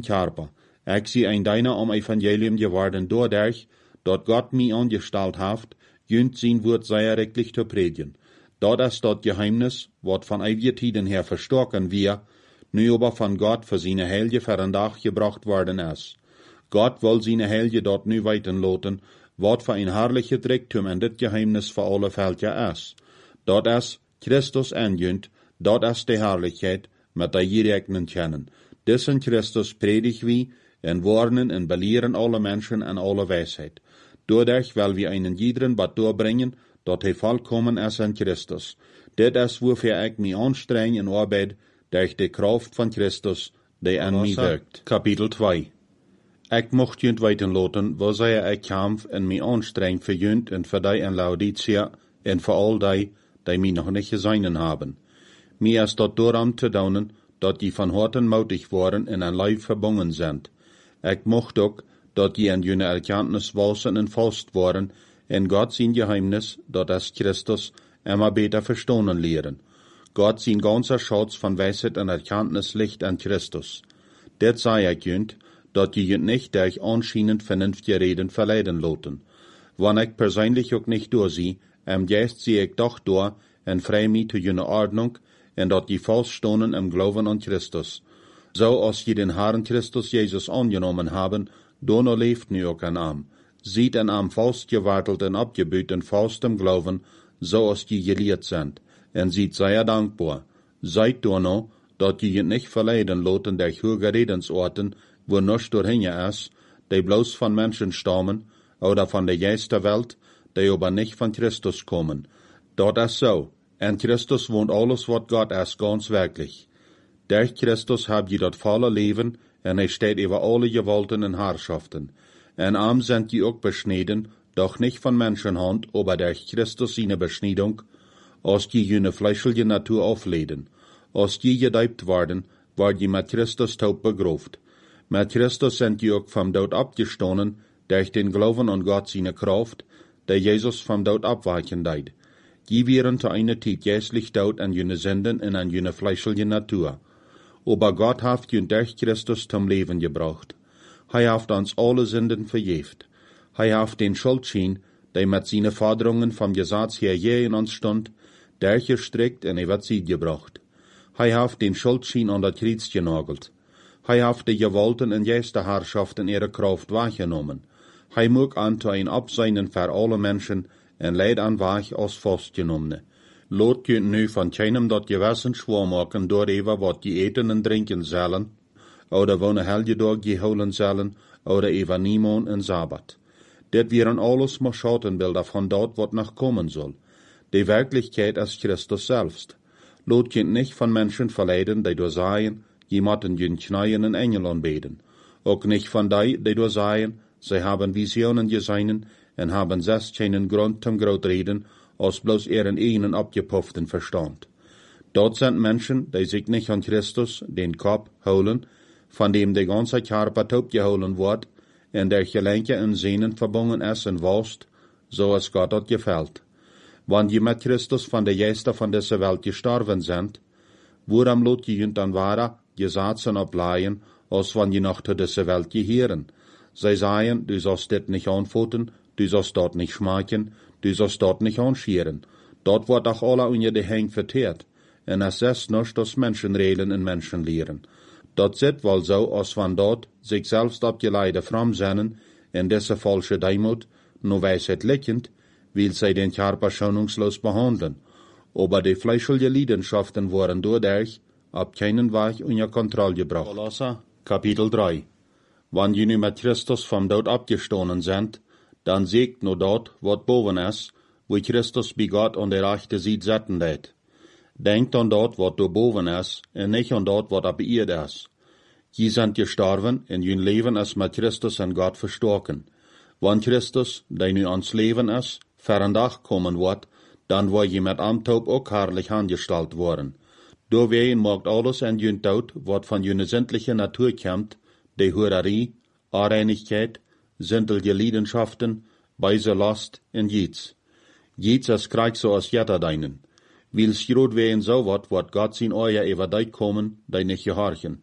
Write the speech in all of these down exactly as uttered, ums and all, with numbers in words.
jün Karper. Ich sie ein deiner am Evangelium geworden dadurch, dort Gott mich angestalt haft, jünt sein Wort sehr rechtlich zu predigen. Dort ist dort Geheimnis, wat von ewiger Tiden her verstocken wir, nu aber von Gott für seine Helge für ein Dach gebracht worden ist. Gott will seine Helge dort nu weiten loten, wat für ein herrlicher Reichtum in dit Geheimnis für alle Fällt ja ist. Dort ist Christus anjünt, dort ist die Herrlichkeit, mit der je regnen kennen. Diesen Christus predigt wie, en warnen en belehren alle Menschen an alle Weisheit. Dadurch, weil wir einen jeden Bad doorbringen, dat hij vollkommen ist in Christus. Dit ist, wofür ich mich anstrenge in Arbeit, durch die Kraft von Christus, die an mich wirkt. Kapitel zwei. Ich mocht jünt weiten loten, wo sei ich kämpf en mich anstreng für jünt en für die in Laodicea en für all die, die mich noch nicht gesehen haben. Mir ist dort daran zu daunen, dat die von Horten mutig waren en ein Leib verbunden sind. Ich mocht auch, dat die in jüne Erkenntnis walsen en fast waren, en Gott sein Geheimnis, dat es Christus immer besser verstehen lehren. Gott sein ganzer Schatz von Weisheit und Erkenntnis liegt an Christus. Det sei ich jünt, dat die jünt nicht durch anscheinend vernünftige Reden verleiden loten. Wann ich persönlich auch nicht durchsehe, am Geist sehe ich doch durch en frei mich zu jüne Ordnung, en dat die falsch stonen im Glauben an Christus. So als je den Herrn Christus Jesus angenommen haben, dono lebt nu auch an am. Sieht an am falsch gewartelt en abgebüten falsch im Glauben, so als die gelehrt sind, en sieht sehr dankbar. Seid dono, dat die nicht verleiden loten durch hohe Redensorten, wo nichts durchhin ist, die bloß von Menschen stammen, oder von der Geist der Welt, die aber nicht von Christus kommen. Dort ist so. In Christus wohnt alles, was Gott ist, ganz wirklich. Durch Christus habt ihr das volle Leben, und er steht über alle Gewalten und Herrschaften. En arm sind die auch beschnitten, doch nicht von Menschenhand, aber durch Christus seine Beschneidung, als die jene fleischliche Natur aufleden. Als die gedeibt worden, war die mit Christus taub begroft. Mit Christus sind die auch vom Tod abgestoßen, durch den Glauben an Gott seine Kraft, der Jesus vom Tod abweichen deit. Die wären zu einer Zeit geistlich tot an jene Sünden und an jene fleischliche Natur. Aber Gott hat jün durch Christus zum Leben gebracht. Er hat uns alle Sünden verjeft. Er hat den Schuldschein, der mit seinen Forderungen vom Gesetz her je in uns stund, durchgestrickt und über sie gebracht. Er hat den Schuldschein an der Kreuz genagelt. Er hat die Gewalten und Geisterherrschaften ihre Kraft wahrgenommen. Er mag an ein Abseinen für alle Menschen en leid an wach als vastgenommene. Lot kunt nu van keinem dat gewissen schwaar maken door even wat die eten en drinken zullen, oder wo een helge dag gehouden zullen, oder even niemand en Sabbat. Dit wären alles maar Schattenbilder van dat wat noch kommen soll. Die Wirklichkeit ist Christus selbst. Lot kunt nicht von Menschen verleiden, die door sagen, jemanden jün Kneien en Engel anbeten. Auch nicht von die, die door sagen, sie haben Visionen gesehen, en haben selbst keinen Grund zum Grotreden, als bloß ihren eigenen abgepufften Verstand. Dort sind Menschen, die sich nicht an Christus, den Kopf, holen, von dem der ganze Körper taub geholen wird, en der Gelenke und Sehnen verbunden ist und wächst, so es Gott hat gefällt. Wenn die mit Christus von der Geister von dieser Welt gestorben sind, woran lot die dann waren, gesatzen ableihen, als wenn die noch zu dieser Welt gehören. Sie sagen, du sollst dit nicht anfoten, du sollst dort nicht schmecken, du sollst dort nicht anscheren. Dort wird auch alle unter die Hänge verteert. En es ist nicht, dass Menschen reden und Menschen lehren. Dort sit wohl so, als wenn dort sich selbst abgeleide Framsennen in diese falsche Deimut, nur Weisheit liegend, will sie den Körper schonungslos behandeln. Aber die fleischliche Leidenschaften wurden dadurch ab keinen Weg unter Kontrolle gebracht. Kolosser, Kapitel drei. Wenn die nu mit Christus vom Tod abgestoßen sind, dann seht nur dort, wat boven ist, wo Christus bei Gott an der rechten Seite sitzen lädt. Denkt an dort, wat da boven ist, und nicht an dort, wat ab ihr ist. Die sind gestorben, und ihr Leben ist mit Christus und Gott verstorben. Wenn Christus, der nu ans Leben ist, für ein Tag kommen wird, dann war je mit am Taub auch herrlich angestellt worden. Dawein mag alles in jün Tod, wat von jüne sämtliche Natur kommt, die Hurerie, Unreinigkeit, sintelige Leidenschaften, weise Last und Jids. Jids ist Krieg so als jeder deinen. Wils Jod wehen so wat, wat Gott sin euer über deit kommen, die nicht gehorchen.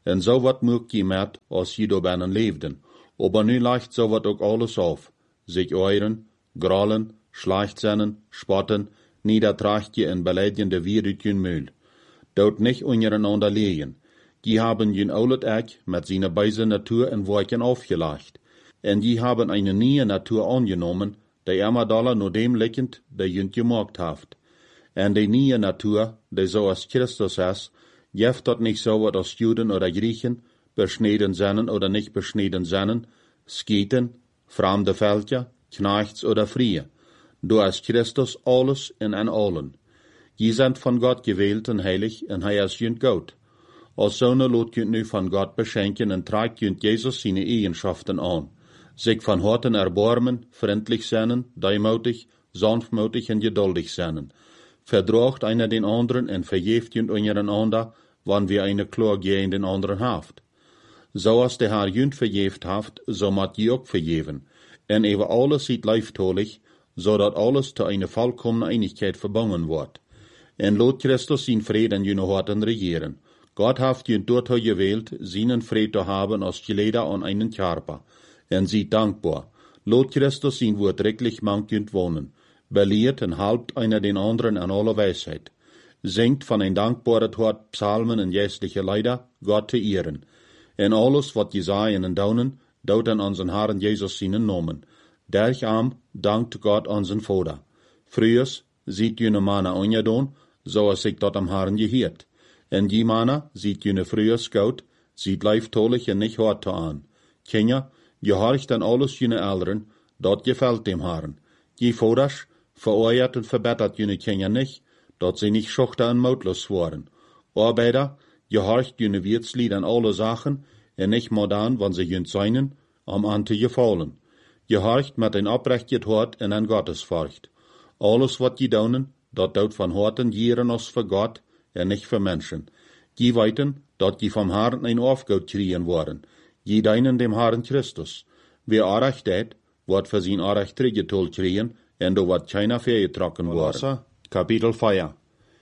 En zo wat mögt je met als je door binnen leefden. Aber nu leicht zo wat ook alles auf. Zich euren, grollen, slechtzinnen, spotten, niedertracht je en beleidigende wierutjen mühl. Dout nicht untereinander legen. Die haben jün oulet Eck mit seiner beise Natur en Werken aufgelacht. En die haben eine neue Natur angenommen, die immer doller nur dem liegend, der jün gemacht haft. En die neue Natur, die so als Christus ist, jeft dort nicht so wat als Juden oder Griechen, beschneden sennen oder nicht beschneden sennen, Sketen, fremde Völker, Knechts oder Frie. Du als Christus alles in en allen. Je sind von Gott gewählt und heilig, en hij is jünt Gott. Als Söhne lot jünt nu von Gott beschenken en tragt jünt Jesus seine Eigenschaften an. Sich von Horten erbarmen, freundlich sein, deumutig, sanftmutig en geduldig sein. Verdraagt einer den anderen en vergeeft jünt untereinander, wann wir eine Klage gegen den anderen haft. So als der Herr jünt vergeeft haft, so mat je ook vergeven. En über alles sieht leiftolig, so dat alles zu einer vollkommenen Einigkeit verbunden wird. En lot Christus sin Frieden in jene Horten regieren. Gott haft jünt dort gewählt, seinen Fried zu haben als Geleder an einen Körper. En sie dankbar. Lot Christus sin Wort rechtlich mangt jünt wohnen. Belehrt en halbt einer den anderen an alle Weisheit. Singt von ein dankbarer Hort Psalmen en geistliche Leider, Gott zu ehren. En alles, wat Jesaien en daunen, daut an unseren Herrn Jesus seinen Namen. Derch am dankt Gott unseren Vater. Frühers sieht jene Mana ongedaan, so als ik dat am Herrn gehiert. En die Mana sieht jene frühers Gott, sieht leiftolig en nicht hart an. Kinder, gehorcht an alles jene Eltern, dat gefällt dem Herrn. Die Vaters vereuert en verbessert jene Kinder nicht, dat sie nicht schuchter en mautlos waren. Arbeiter, gehorcht jene Wirtslied an alle Sachen, en nicht modern, wann sie jünt seinen, am an te gefallen. Gehorcht mit ein oprechtet Hort en en Gottesfurcht. Alles wat je daunen, dat dout van Horten jieren als voor Gott, en nicht für Menschen. Je weiten, dat je vom Herrn ein Aufgaut kriegen worden. Je deinen dem Herrn Christus. Wer Arecht deed, wordt für sein Arecht teruggetol kriegen, en do wat keiner vergetrokken worden. Kapitel vier.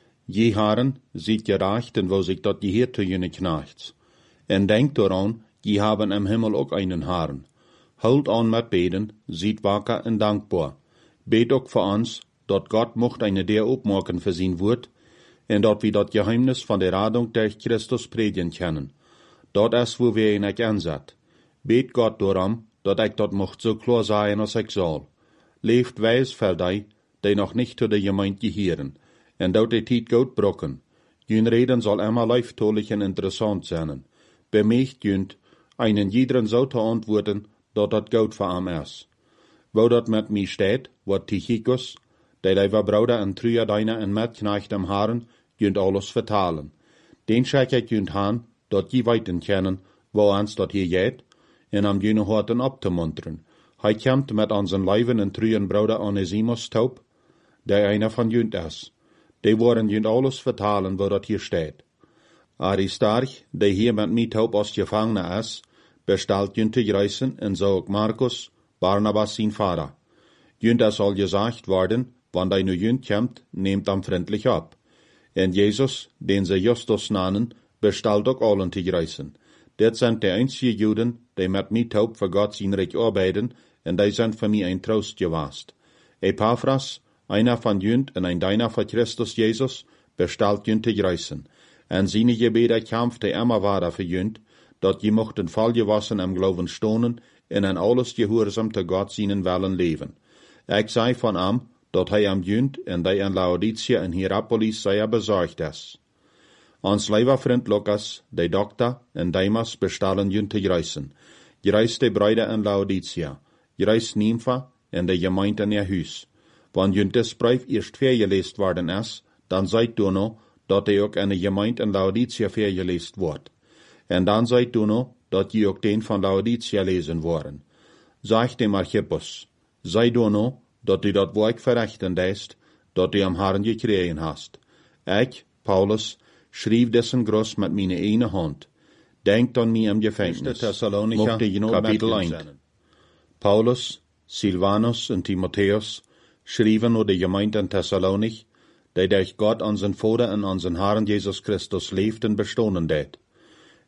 Je Herren, sieht gerecht, en wo sich dat geheert zu jene Knechts. En denkt daran, je haben im Himmel ook einen Herrn. Holt an mit beten, sieht wacker en dankbar. Bet ook für uns, dat Gott mocht eine der opmaken für sein Wort, en dat wir dat Geheimnis von der Radung durch Christus predigen können. Dat is wo wir ihn ek anzet. Bet Gott darum, dat ik dat mocht so klar sein als ik soll. Leeft wijs für die, die noch nicht zu der Gemeinde gehören, en dat die Tijd gut brocken. Jün Reden soll immer leiftolig en interessant sein. Bemächt jünt, einen jederen so zu antworten, dat dat gut für am is. Wo dat met mij steht, wat Tychicus, der leiver Bruder en Trüer deiner en Metknecht am Haaren, jünt alles vertalen. Den schek ik jünt han, dat je weiten kennen, wo ans dat hier geht, en am jüne Horten abzumuntern. Hij kämmt met ansen Leiven en Trüen Bruder Onesimus taub, der einer von jünt is. Die worden jünt alles vertalen, wo dat hier steht. Aristarch, der hier met mij taub als Gefangene is, bestalt jünt te reisen, en zo ook Markus, Barnabas sein Vater. Jünt es soll gesagt worden, wann dei nu jünt kämmt, nehmt am freundlich ab. En Jesus, den sie Justus nannen, bestalt ook allen te reisen. Dit sind de einzige Juden, die met mij taub voor Gott zijn Reich arbeiden, en die sind für mich ein Trost gewast. Epaphras, einer von jünt en ein deiner von Christus Jesus, bestalt jünt te reisen. En seine Gebete kämpfte immer weiter für jünt, dat je mochten vollgewassen am Glauben stonen, en an alles gehorsam te Gott seinen Willen leven. Ik zei van am, dat hij am jünt en die an Laodicea en Hierapolis sei besorgt is. Ons lieber Freund Lukas, de Doktor en Demas bestellen jünt te reisen. Gereis de Bruide en Laodicea, gereis Nympha en de Gemeinde in ihr Huis. Wann jünt des Brief eerst vergelest worden is, dan seid du no, dat hij ook in de Gemeinde in Laodicea vergelest wordt. En dan seid du no, dat je ook den van Laodicea lesen worden. Zeg dem Archippus, sei du no, dat du dat werk verrichten deist, dat du am Herrn gekregen hast. Ik, Paulus, schrieb dessen Gruß mit meine eine Hand. Denkt an mich im Gefängnis. Thessalonicher, Kapitel eins. Paulus, Silvanus und Timotheus schrieben nur die Gemeinde in Thessalonich, die durch Gott unseren Vater und unseren Herrn Jesus Christus lebten bestohlen det.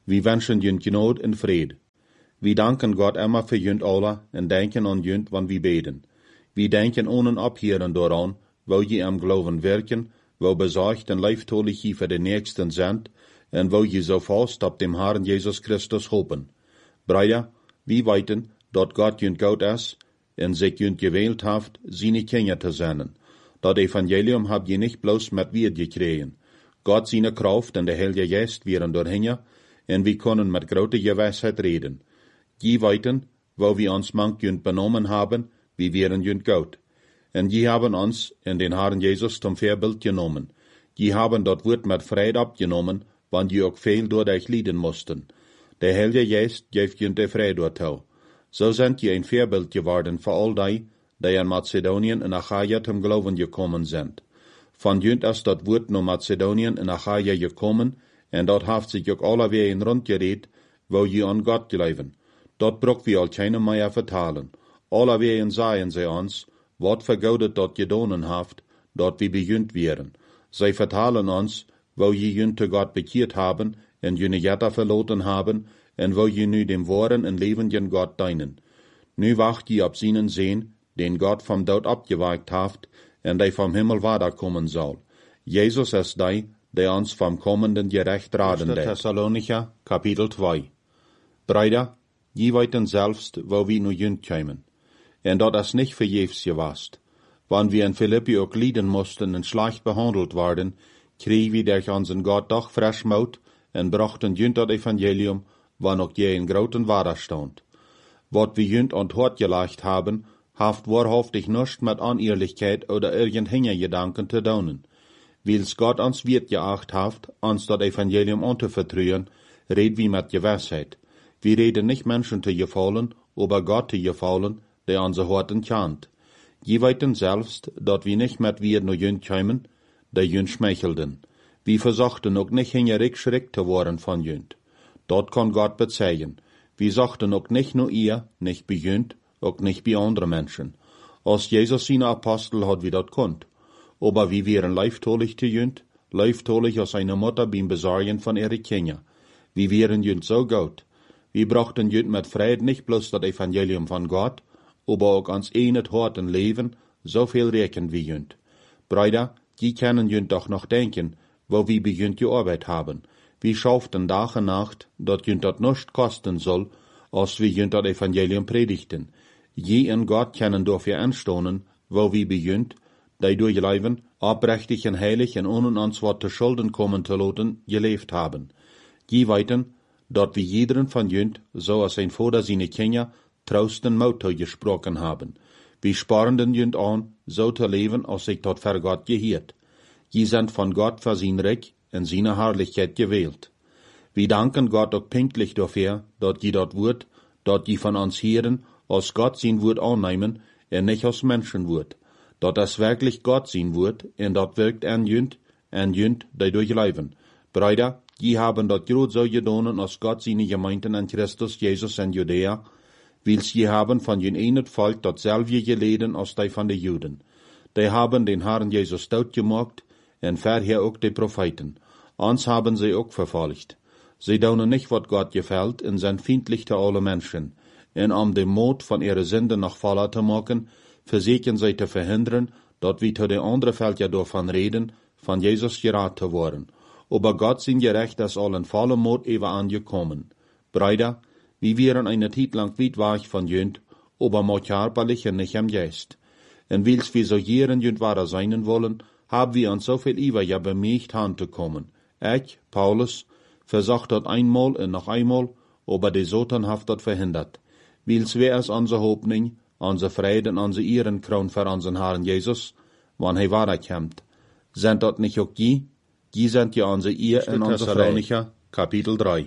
Wir wünschen jünt Genot und Fried. Wir danken Gott immer für jünt alle und denken an jünt, wann wir beten. Wir denken ohne abhören daran, wo je am Glauben wirken, wo besorgt und leiftolich für den Nächsten sind, und wo je so fast ab dem Herrn Jesus Christus hoffen. Brüder, wir weiten, dort Gott jünt Gott ist, und sich jünt gewählt haft, seine Kinder zu sein. Das Evangelium habt ihr nicht bloß mit wir gekriegen. Gott seine Kraft und der Heilige Geist wären dorthin, und wir können mit großer Gewissheit reden. Die weiten, wo wir uns manch jünt benommen haben, wie wären jünt Gott. Und die haben uns in den Herrn Jesus zum Vorbild genommen. Die haben dort Wort mit Freude abgenommen, wann die auch viel dadurch leiden mussten. Der Heilige Geist gibt jünt der Freude dorthin. So sind die ein Vorbild geworden für all die, die in Mazedonien und Achaia zum Glauben gekommen sind. Von jünt ist dort Wort nach Mazedonien und Achaia gekommen, und dort haft sich auch alle Wegen rundgeredet, wo je an Gott glauben. Dort braucht wir all keine mehr vertalen. Alle Wegen sagen sie uns, wat vergaudet dort gedonen haft, dort wie bejünt wären. Sie vertalen uns, wo je jünt zu Gott bekehrt haben, und jene Jetta verloren haben, und wo je nu dem wahren und lebenden Gott dienen. Nu wacht je ab seinen sehen, den Gott vom Tod abgeweicht haft, und der vom Himmel weiterkommen soll. Jesus ist der, der uns vom kommenden Gerecht raten wird. Thessalonicher, Kapitel zwei. Brüder, je weiten selbst, wo wir nu jünt kämen. Und dort ist nicht verjefs gewast. Wann wir in Philippi auch leiden mussten und schlecht behandelt worden, kriegen wir durch unseren Gott doch frisch Mut und brachten jünt das Evangelium, wann auch je in großen Widerstand. Wat wir jünt und hort gelegt haben, haft wahrhaftig nichts mit Unehrlichkeit oder irgendeiner Gedanken zu tun. Weil's Gott uns wird geacht haft, uns das Evangelium anzuvertrauen, red wir mit Gewissheit. Wir reden nicht Menschen zu gefallen, aber Gott zu gefallen, der unsere Horten kennt. Je weiten selbst, dat wir nicht mit wir nur jünt kämen, der jünt schmeichelten. Wir versuchten auch nicht hingerig schreck zu worden von jünt. Dort kann Gott bezeigen. Wir sagten auch nicht nur ihr, nicht bei jünt, auch nicht bei anderen Menschen. Als Jesus seine Apostel hat wir dort konnt. Aber wir wären leiftolig zu jünt, leiftolig als eine Mutter beim Besorgen von ihren Kindern. Wir wären jünt so gut. Wir brachten jünt mit Frieden nicht bloß das Evangelium von Gott, aber auch ans eine harten Leben, so viel recken wie jünt. Brüder, die können jünt doch noch denken, wo wir bei jünt gearbeitet haben. Wir schafften Tag und Nacht, dat jünt dat nicht kosten soll, als wir jünt das Evangelium predigten. Je in Gott können dafür anstonen, wo wir bei jünt, die durch Leben, abrechtig und heilig und ohne uns wat zu Schulden kommen zu lassen, gelebt haben. Je weiten, dat wir jeden von jünt, so als ein Vater seine Kinder, Trost und Mut gesprochen haben. Wir sparen den jünt an, so zu leben, als sich dort für Gott gehiert. Je sind von Gott für sein Reich und seine Herrlichkeit gewählt. Wir danken Gott auch pünktlich dafür, dort je dort wird, dort je von uns hören, als Gott sein Wort annehmen, und nicht als Menschenwort. Dort das wirklich Gott sein Wort, und dort wirkt ein jünt, ein jünt, die durchleben. Brüder, die haben dort groß so gedonen, als Gott seine Gemeinden an Christus Jesus in Judäa, weils je haben von jen einen Volk dort selbe geleden als die von den Juden. Die haben den Herrn Jesus tot gemacht, und vorher auch die Propheten. Uns haben sie auch verfolgt. Sie tun nicht, was Gott gefällt, und sind feindlich zu allen Menschen. Und um den Mut von ihrer Sünde noch voller zu machen, versuchen sie zu verhindern, dass wir zu den anderen Völkern davon reden, von Jesus gerat zu worden. Aber Gott sind gerecht, dass allen vollen Mut eben angekommen. Brüder, wir wären eine Zeit lang weit weg von jünt, aber mit körperlich und nicht am Geist. Und weils wir so jeren jünt wahrer sein wollen, haben wir uns so viel über ja bemüht, anzukommen. Ich, Paulus, versucht dort einmal und noch einmal, aber die Satan hat dort verhindert. Weils wer ist unsere Hoffnung, unsere Freude und unsere Ehrenkron für unseren Herrn Jesus, wann er weiterkommt. Sind dort nicht auch die? Die sind ja unsere Ehe und unsere Freude. Kapitel drei.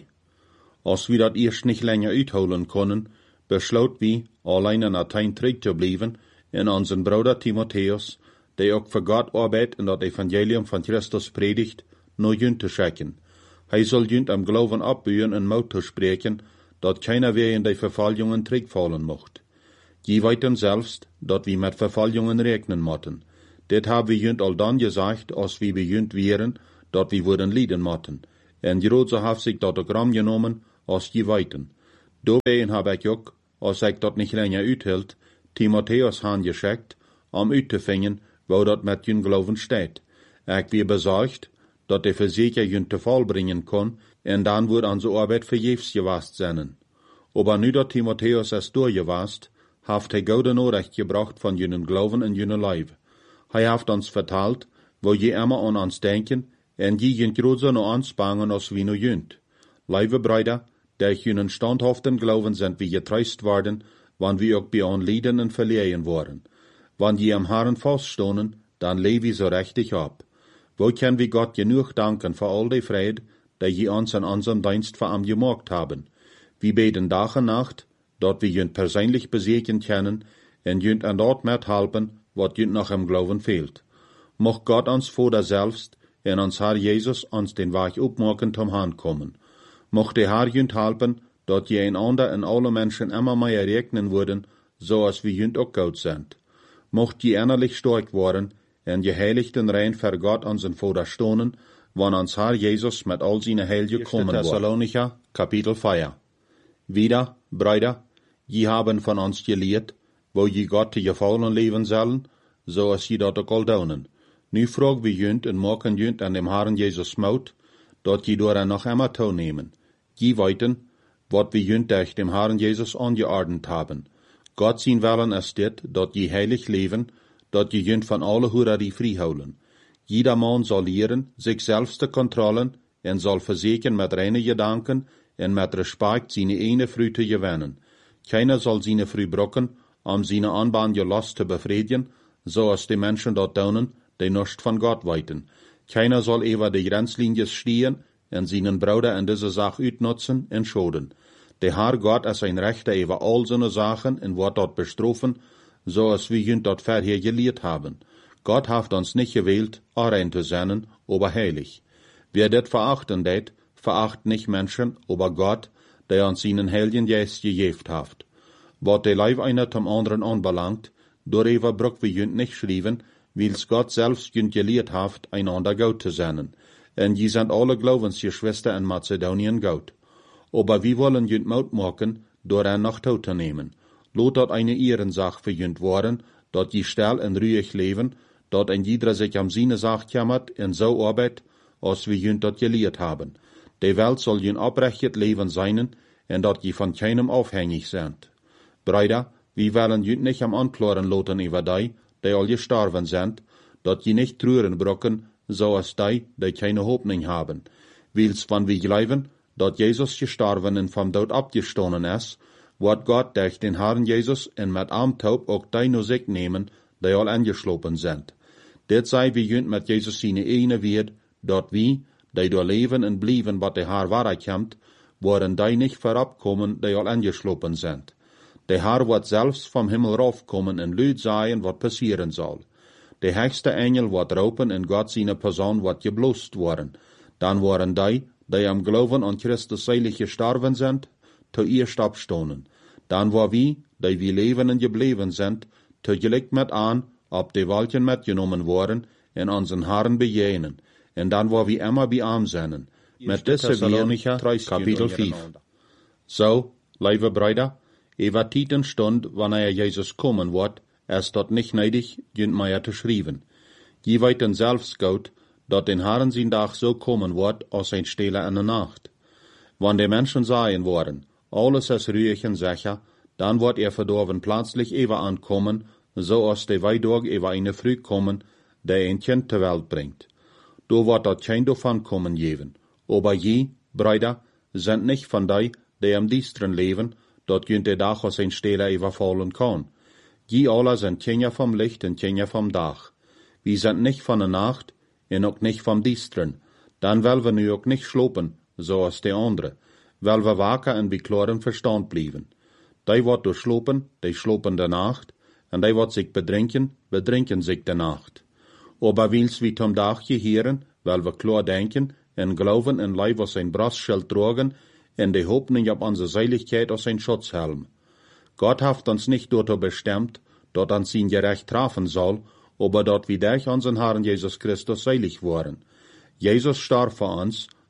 Als wir das erst nicht länger uitholen können, beschloot wir, allein in Athen zurückzubleiben, in unseren Bruder Timotheus, der auch für Gott arbeitet und das Evangelium von Christus predigt, nur jünt zu schicken. Er soll jünt am Glauben abbühen und Mut zu sprechen, dat keiner wer in die Verfallungen zurückfallen mocht. Je weiten selbst, dat wir mit Verfallungen rechnen mochten. Det haben wir jünt all dann gesagt, als wir bejünt wären, dat wir würden leiden mochten. en Jeroze heeft zich dat ook ram genomen als je weiten. Daarbij heb ik ook, als ik dat niet länger uithield, Timotheus handgeschickt, om uit te vinden, wo dat met jun geloven staat. Ik weer bezorgd, dat de verzeker jun te val brengen kon, en dan wordt onze arbeid vergeefs gewast zijn. Aber nu dat Timotheus es doorgewast, heeft hij goede Nachricht gebracht van junnen geloven en junnen leven. Hij heeft ons verteld, wo je immer aan ons denken, en je jent groter naar ons bangen als wie nu jent. Lieve Brüder, durch junnen standhaften Glauben sind wir getreust worden, wann wir auch bei on Lieden und verliehen worden. Wann je am Herrn faststonen, dann leben wir so richtig ab. Wo können wir Gott genug danken für all die Friede, die je uns in unserem Dienst für am gemacht haben. Wir beten Tag und Nacht, dort wir jünt persönlich besegnen können, und jünt an dort mithelfen, was jünt noch im Glauben fehlt. Mocht Gott uns Vater selbst und uns Herr Jesus uns den Weg aufmachen zum Herrn kommen. Mocht der Herr jünt helfen, dort je einander und alle Menschen immer mehr regnen würden, so als wir jünt auch gut sind. Mocht je innerlich stark worden, en je heiligt en rein für Gott unseren Vater stonen, wann uns Herr Jesus mit all seine Heilige kommen wird. Thessalonicher, Kapitel vier. Wieder, Brüder, je haben von uns gelehrt, wo je Gott te gefallen leben sollen, so als je dat ook al doen. Nu frag wir jünt en maken jünt an dem Herrn Jesus Mut, dort je door noch immer toenehmen. Je weiten, wat wir jünt durch dem Herrn Jesus angeordnet haben. Gott sein Willen ist dit, dort je heilig leben, dort je jünt von alle Hurerie vrijhouden. Jeder Mann soll lehren, sich selbst zu kontrollen, en soll verseken mit reine Gedanken, en mit Respekt seine eine Früh zu gewinnen. Keiner soll seine Früh brocken, um seine anbahnige Lust zu befriedigen, so als die Menschen dort tun, die nicht von Gott weiten. Keiner soll über die Grenzlinie stehen, en seinen Bruder in diese Sache utnutzen en schoden. Der Herr Gott ist ein Rechter über all seine Sachen und wird dort bestrafen, so als wir jünt dort vorher gelehrt haben. Gott hat uns nicht gewählt, rein zu sein, aber heilig. Wer das verachten det, veracht nicht Menschen, aber Gott, der uns seinen Heiligen Geist gegeben hat. Was der Leib einer zum anderen anbelangt, darüber braucht wir jünt nicht schreiben, weil's Gott selbst jünt gelehrt hat, einander gut zu sein. Und je sind alle Glaubensgeschwister in Mazedonien gut. Aber wir wollen jünt Mut machen, daran noch Tod zu nehmen. Lot dort eine Ehrensach für jünt worden, dort je still und ruhig leben, dort ein jeder sich am seine Sach kümmert, in so Arbeit, als wir jünt dort gelehrt haben. Die Welt soll jünt abrechtet Leben sein, und dort je von keinem aufhängig sind. Brüder, wir wollen jünt nicht am Anklagen loten über die, die all gestorben sind, dort je nicht trüren brocken, so als die, die keine Hoffnung haben. Weil's, wenn wir glauben, dort Jesus gestorben und vom Tod abgestoßen ist, wird Gott durch den Herrn Jesus und mit Armtaub auch die nur sich nehmen, die all angeschlopen sind. Das sei wie jünt mit Jesus seine eine wird, dort wie, die da leben und blieben, was der Herr weiterkommt, worden die nicht vorabkommen, die all angeschlopen sind. Der Herr wird selbst vom Himmel raufkommen und Lüd sagen, was passieren soll. Der höchste Engel wird raupen und Gott seine Person wird geblost worden. Dann waren die, die am Glauben an Christus seilig gestorben sind, zuerst abstonen. Dann war wie, die wir leben und geblieben sind, zugleich mit an, ob die Wolken mitgenommen worden, in unseren Herrn bejenen. Und dann war wir immer bei arm sein. Mit dieser Thessalonicher, Kapitel fünf. So, liebe Brüder, über Titen Stund, wann er Jesus kommen wird, ist dort nicht nötig, jünt mehr zu schreiben. Je weiten selbst gut, dort den Herrn sein Tag so kommen wird, als ein Stille in der Nacht. Wann die Menschen sagen worden, alles ist ruhig und sicher, dann wird er verdorben plötzlich über ankommen, so als die Weidog über eine Früh kommen, der ein Kind zur Welt bringt. Do wird dort kein davon kommen geben. Aber je, Brüder, sind nicht von die, die am diestren leben, dort jünt der Dach als ein Stille überfallen kann. Je alle sind Kinder vom Licht und Kinder vom Dach. Wir sind nicht von der Nacht und auch nicht vom Diestren. Dann wollen wir nu auch nicht schlopen, so als die andere, weil wir waker und wie klaren Verstand blieben. Die wird durchschlopen, die schlopen der Nacht, und die wird sich bedrinken, bedrinken sich der Nacht. Aber weil's wie zum Tag gehören, weil wir klar denken, und glauben und Leib aus sein Brustschild tragen, und die Hoffnung auf unsere Seiligkeit aus sein Schutzhelm. Gott hat uns nicht dazu bestimmt, dort uns ihn gerecht trafen soll, aber dort wir durch unseren Herrn Jesus Christus seilig waren. Jesus starb für uns,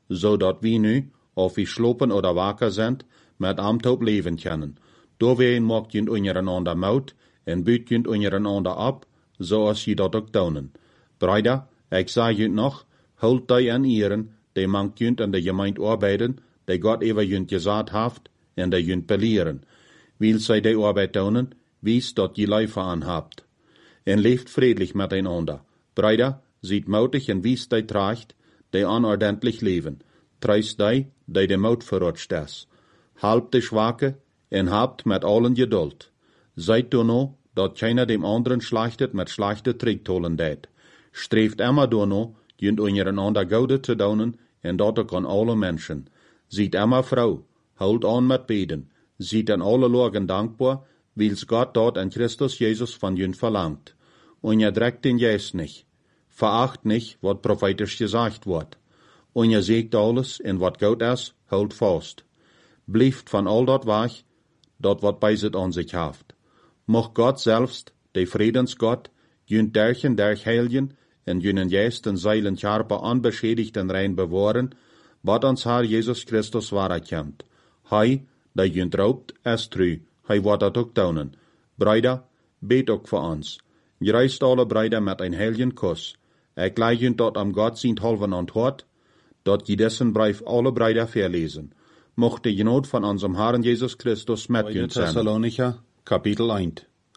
zodat wie nu, of wie slopen oder wakker zijn, met amtoop leven kunnen. Doorween maakt je ondereinander mout en buurt je ondereinander op, zoals je dat ook doen. Bruider, ik zeg je nog, houd die aan ieren, die mank je aan de gemeente arbeiden, die God even je gezet heeft, en die je belieren. Wil zij die arbeid doen, wies dat je leven aan hebt. En leeft vredelijk miteinander. Bruider, ziet moutig en wies die tracht, die onordentlich leven. Truist die, die de mout verrutscht is. Helpt de Schwache en habt met allen geduld. Zijt door nou, dat keiner dem anderen schlachtet met slechte trektolen deed. Streeft immer door nou, junt ondereinander goede te doen, en dat ook aan alle mensen. Ziet immer vrouw, houd aan met beden. Ziet aan alle logen dankbaar, wils God dat en Christus Jezus van junt verlangt. Onderdrekt den Geist nicht. Veracht nicht, wat prophetisch gesagt wordt. Onderzeegt alles, en wat goed is, houd vast. Blijft van al dat weg, dat wat bij zich aan zich heeft. Mocht God zelfs, de Friedensgott, junt derchen der heiligen, en junen Geist en Zeilen scherpe onbeschädigt en rein bewahren, wat ons Herr Jesus Christus ware komt. Hij, die junt raubt, is tru, hij wordt dat ook doen. Bruider, bet ook voor ons. Gereist alle bruider met een heiligen kus. Ik leid junt dat am God zijn halven antwoord, dat je dessen brief alle bruider verlezen. Mocht de genoot van onze Herrn Jesus Christus met junt zijn. Thessalonicher, Kapitel één.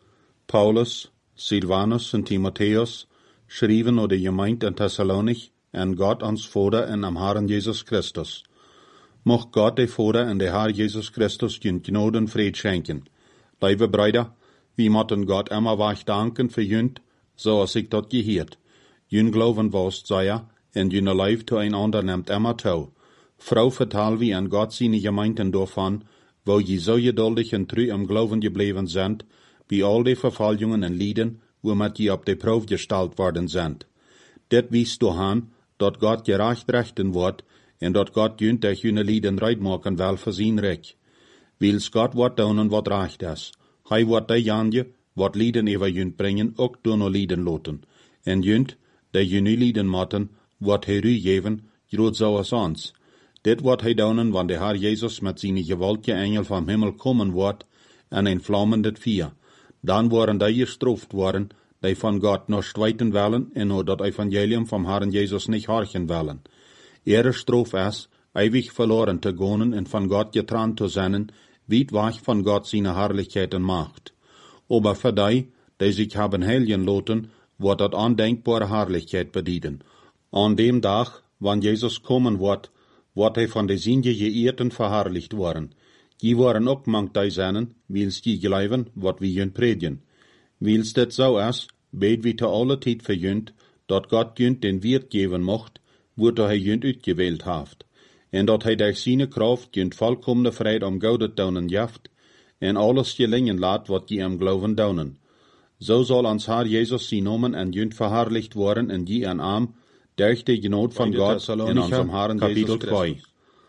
Paulus, Silvanus en Timotheus schreven naar de gemeente in Thessalonich en God ons Vader en am Herrn Jesus Christus. Mocht God de Vader en de Herr Jesus Christus junt genoot en vrede schenken. Lieve bruider, wie moeten God immer wach danken für junt, zoals ik dat geheerd. Jun geloven was, zei en jun lijf toeinander neemt immer toe. Vrouw vertel wie an God zijn gemeenten daarvan, wo je zo geduldig en tru am geloven gebleven zijn, wie al die vervolgingen en lieden, waarmee je op de proef gesteld worden zijn. Dit wiest doorhaan, dat God gerecht rechten wordt, en dat God junt durch june lieden reit maken wel voor zijn rijk. Wils God wat doen wat recht is. Hij wordt die janje, wat lieden over junt brengen, ook door no lieden loten. En junt, die june lieden moeten, wat hij u geven, groot zoals ons. Dit wordt hij doen, wanneer de Herr Jezus met zijn gewaltige engel van Himmel komen wordt, en een vlammendet vier. Dan worden die gestraft worden, die van God nog stwijten willen, en hoe dat evangelium van Herrn Jezus niet horchen willen. Ihre straf is, ewig verloren te gaan en van God getrennt te zijn, weit weg van God zijn Herrlichkeit en Macht. Aber für die, die sich haben heiligen lassen, wordt dat ondenkbare Herrlichkeit bedienen. An dem Tag, wann Jesus kommen wird, wordt hij van de Sünde geehrten verherrlicht worden. Die worden ook mank die zijn, wils die geloven wat wie junt predigen. Wils dit zo is, bid wie te alle tijd voor junt, dat God junt den Wirt geven mocht, wordt hij junt uitgewählt heeft. En dat hij durch seine kracht junt volkomene vrede om goede doen jaft, en alles gelingen laat wat je am geloven doen. Zo zal ons Herr Jesus zijn nomen en junt verherrlicht worden en die en arm, durch de genoot van God in unserem Herrn Kapitel twee.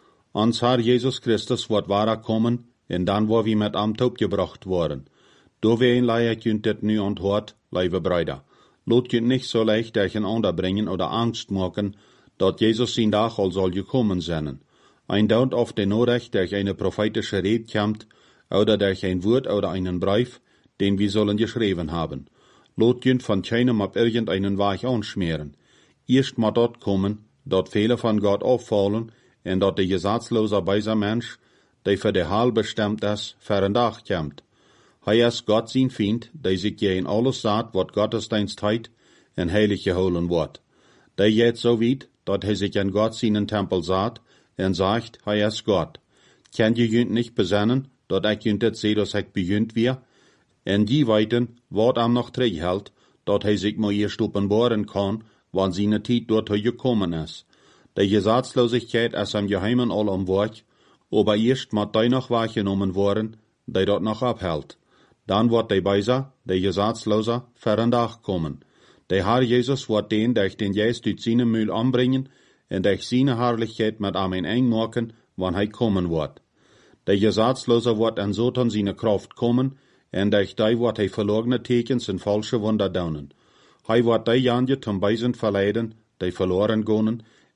Ons Herr Jesus Christus wordt ware komen, en dan wordt wie met amtoop gebracht worden. Doorween leid ik junt dit nu onthoort, lieve bruider. Laat junt niet zo leicht durcheinander brengen oder angst maken, dat Jesus zijn dag al zal gekommen zijn. Ein dauert auf de nodig durch eine prophetische Rede kommt, oder durch ein Wort oder einen Brief, den wir sollen geschrieben haben. Laat junt van keinem op irgendeinen Weg anschmieren. Eerst moet dat komen, dat vele van God auffallen, en dat de gesetzlose bijzer Mensch, die für de Heil bestemmt is, voor een dag komt. Hij is God zijn vriend, die zich je in alles sagt, wat Gottesdienst heit, en heilig geholen wordt. Die geht so weit, dat hij zich in God zijn Tempel sagt, en sagt, hij is God. Kan je junt nicht besennen, dat ik junt dit zie, dat ik bejunt weer? En die weten, wat am nog terughält, dat hij zich maar eerst openbaren kan, wann seine Zeit dorthin gekommen ist. Die Gesetzlosigkeit ist am Geheimen all am Werk, aber erst muss die noch wahrgenommen worden, die dort noch abhält. Dann wird die Beiser, die Gesetzloser, für den Tag kommen. Der Herr Jesus wird den durch den Geist durch seine Mühl anbringen, und durch seine Herrlichkeit mit ihm eng machen, wann er kommen wird. Der Gesetzloser wird an Satan seine Kraft kommen, und durch die wird er verlorene Tekens und falsche Wunder daunen. Hij wordt die janje zum Beisen verleiden, die verloren gaan,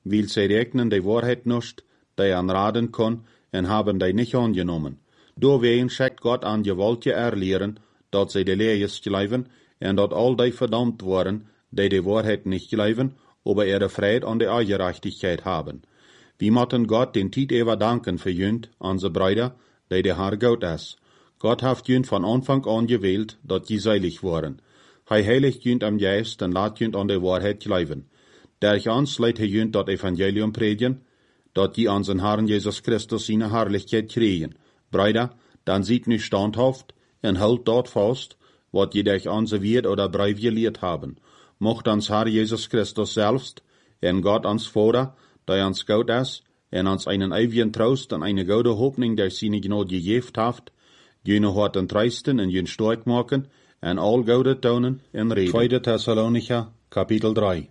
weil sie rekenen die Wahrheit nicht, die an raden kann, en haben die nicht angenommen. Doorwegen schickt Gott an je wollt je erleeren, dat sie de Lees geleiven, en dat al die verdammt worden, die die Wahrheit nicht geleiven, aber ihre Freude an der Gerechtigkeit haben. Wir mochten Gott den Tiet ever danken für jünd, unsere Brüder, die der Herr Gott ist. Gott hat jünd von Anfang an gewählt, dat die seilig waren. Hij heiligt jünd am Geist en laat jünd an der Wahrheit geleiven. Durch uns leidt hij jünd dat Evangelium predigen, dat die unseren Herrn Jesus Christus seine Herrlichkeit kriegen. Brüder, dann sieht nicht standhaft en hält dort fast, wat je durch unser Wort oder Brief gelehrt haben. Mocht uns Herr Jesus Christus selbst, en Gott uns Vater, der uns Gott ist, en uns einen ewigen Trost und eine gute Hoffnung durch seine Gnade gegeben hat, jene harten Treisten en jene stark machen, en all gute tonen en reden. Tweede Thessalonicher, Kapitel drei.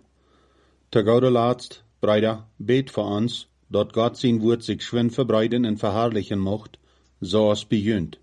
Te gode laatst, Brüder, bet für uns, dat Gott sein Wort sich schwind verbreiten en verherrlichen mocht, so als bejünt.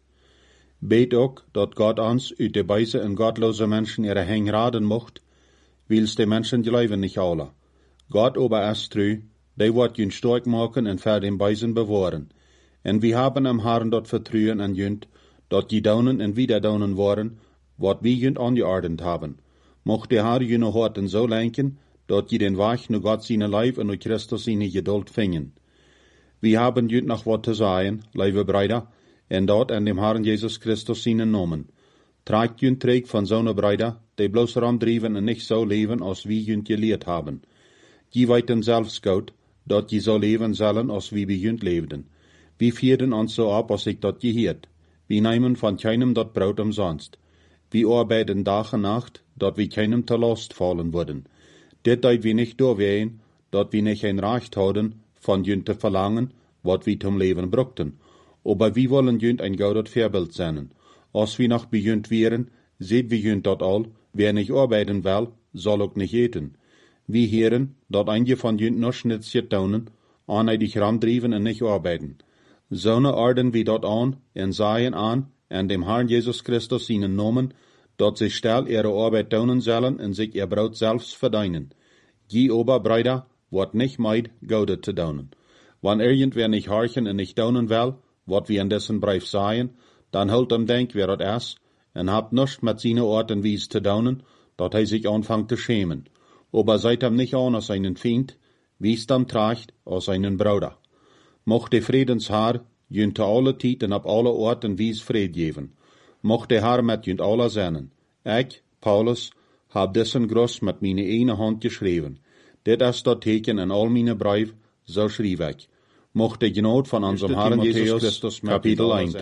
Bet ook, dat Gott uns uit de Beise en gottlose Menschen ihre Heng raden mocht, wils de Menschen geloven nicht alle. Gott aber ist treu, die wird jünd stark machen en für den Beisen bewahren. En wir haben am Herrn dort vertrauen an jünd, dat die daunen en wieder daunen waren, wat wir jünd angeordnet haben. Mocht der Herr jüne Horten so lenken, dat die den Weg nur Gott seine Leib und nur Christus seine Geduld fingen. Wir haben jünd noch wat zu sagen, liebe Brüder, en dort an dem Herrn Jesus Christus seinen Namen. Tragt jünd trägt von so'ne Brüder, die bloß rumdriven und nicht so leben, als wir jünd gelehrt haben. Die weiten selbst Gott, dat die so leben sollen, als wie wir jünd lebten. Wir vierten uns so ab, als ich dat gehört. Wir nehmen von keinem dat Brot umsonst. Wir arbeiten Tag und Nacht, dat wir keinem zur Last fallen würden. Dit dat wir nicht durchwehen, dat wir nicht ein Recht haben, von jünd zu verlangen, wat wir zum Leben brauchten. Aber wir wollen jünd ein gutes Vorbild sein. Als wir noch bejünd wären, seht wir jünd dat all, wer nicht arbeiten will, soll auch nicht eten. Wir hören, dat einige von jünd noch schnitzje taunen, aneidig ramdriven und nicht arbeiten. So ne ordnen wir dat an, en sagen an, en dem Herrn Jesus Christus seinen Namen, dat sie still ihre Arbeit taunen sollen und sich ihr Brot selbst verdienen. Die Oberbrüder wird nicht meid, Gaude zu taunen. Wann irgendwer nicht horchen und nicht taunen will, wat wir in dessen Brief sagen, dann hält ihm denk, wer dat ist, en habt nichts mit seine Art und Wies zu taunen, dat hij sich anfangt zu schämen. Aber seid ihm nicht an als einen Feind, wiest ihm tracht als einen Bruder. Mocht der Friedensherr jünd te alle Tijd en op alle Ort en Wies Fried geben. Mocht der Herr mit jünd alle sein. Ich, Paulus, hab dessen Groß mit meine eine Hand geschrieben. Dit ist dat Teken in all meine Brief, so schrieb ich. Mocht der Gnade von unserem Herrn Jesus Christus mit Kapitel eins.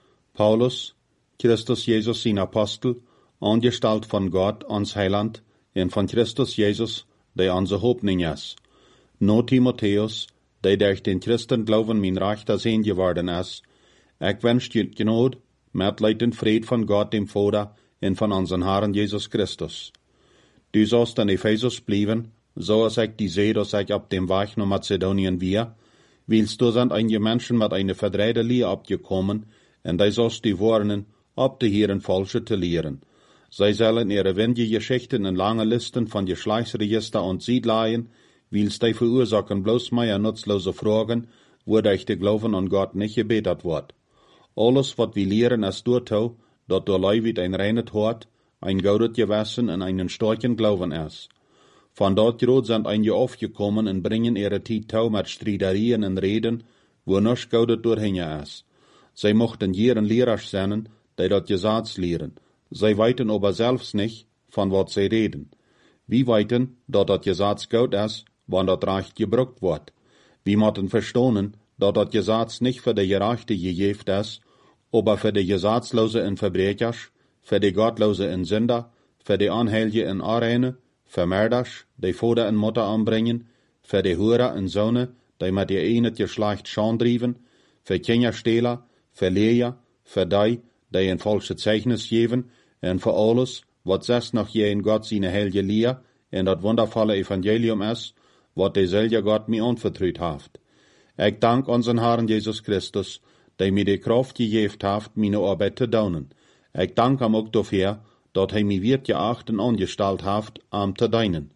Paulus, Christus Jesus sein Apostel, angestellt von Gott, uns Heiland, und von Christus Jesus, der unsere Hoffnung ist. No Timotheus, der durch den Christen Glauben mein Rechter sehen geworden ist. Ich wünsche dir Gnade, Mitleid und Fried von Gott dem Vater und von unserem Herrn Jesus Christus. Du sollst in Ephesus bleiben, so als ich die sehe, dass ich ab dem Weg nach Mazedonien wir, willst du sind einige Menschen mit einer verdrehte Lehre abgekommen, und die sollst du warnen, ab die Herren falsche zu lehren. Sie sollen ihre wendige Geschichten in lange Listen von Geschlechtsregister und Siedleien, willst die verursachen bloß mehr nutzlose Fragen, wodurch der Glauben an Gott nicht gebetet wird. Alles, was wir lehren, ist durchtau, dat der Leuwit ein reines Hort, ein gaudet Gewissen und einen starken Glauben ist. Von dort gerot sind einige aufgekommen und bringen ihre Zeit tau mit Streiterien und Reden, wo nichts gaudet durchhängen ist. Sie mochten jeden Lehrer sein, die dat Gesetz lehren. Sie weiten aber selbst nicht, von wat sie reden. Wir weiten, dat dat Gesetz gut ist, wann dat Recht gebraucht wird. Wir mochten verstehen, dat dat Gesetz nicht für die Gerechte gegeben ist, aber für die Gesetzlose und Verbrechers, für die Gottlose und Sünder, für die Anheilige und Arene, für Mörders, die Vater und Mutter anbringen, für die Hure und Söhne, die mit ihr eines Geschlecht Schand driven, für Kinderstehler, für Lehrer, für die, die ein falsches Zeichnis geben, und für alles, was es noch je in Gott seine heilige Lehre und das wundervolle Evangelium ist, was derselbe Gott mir anvertraut hat. Ich dank unseren Herrn Jesus Christus, der mir die Kraft gegeben hat, meine Arbeit zu tun. Ich danke ihm auch dafür, dass er mir wird geacht und angestellt hat, am zu dienen.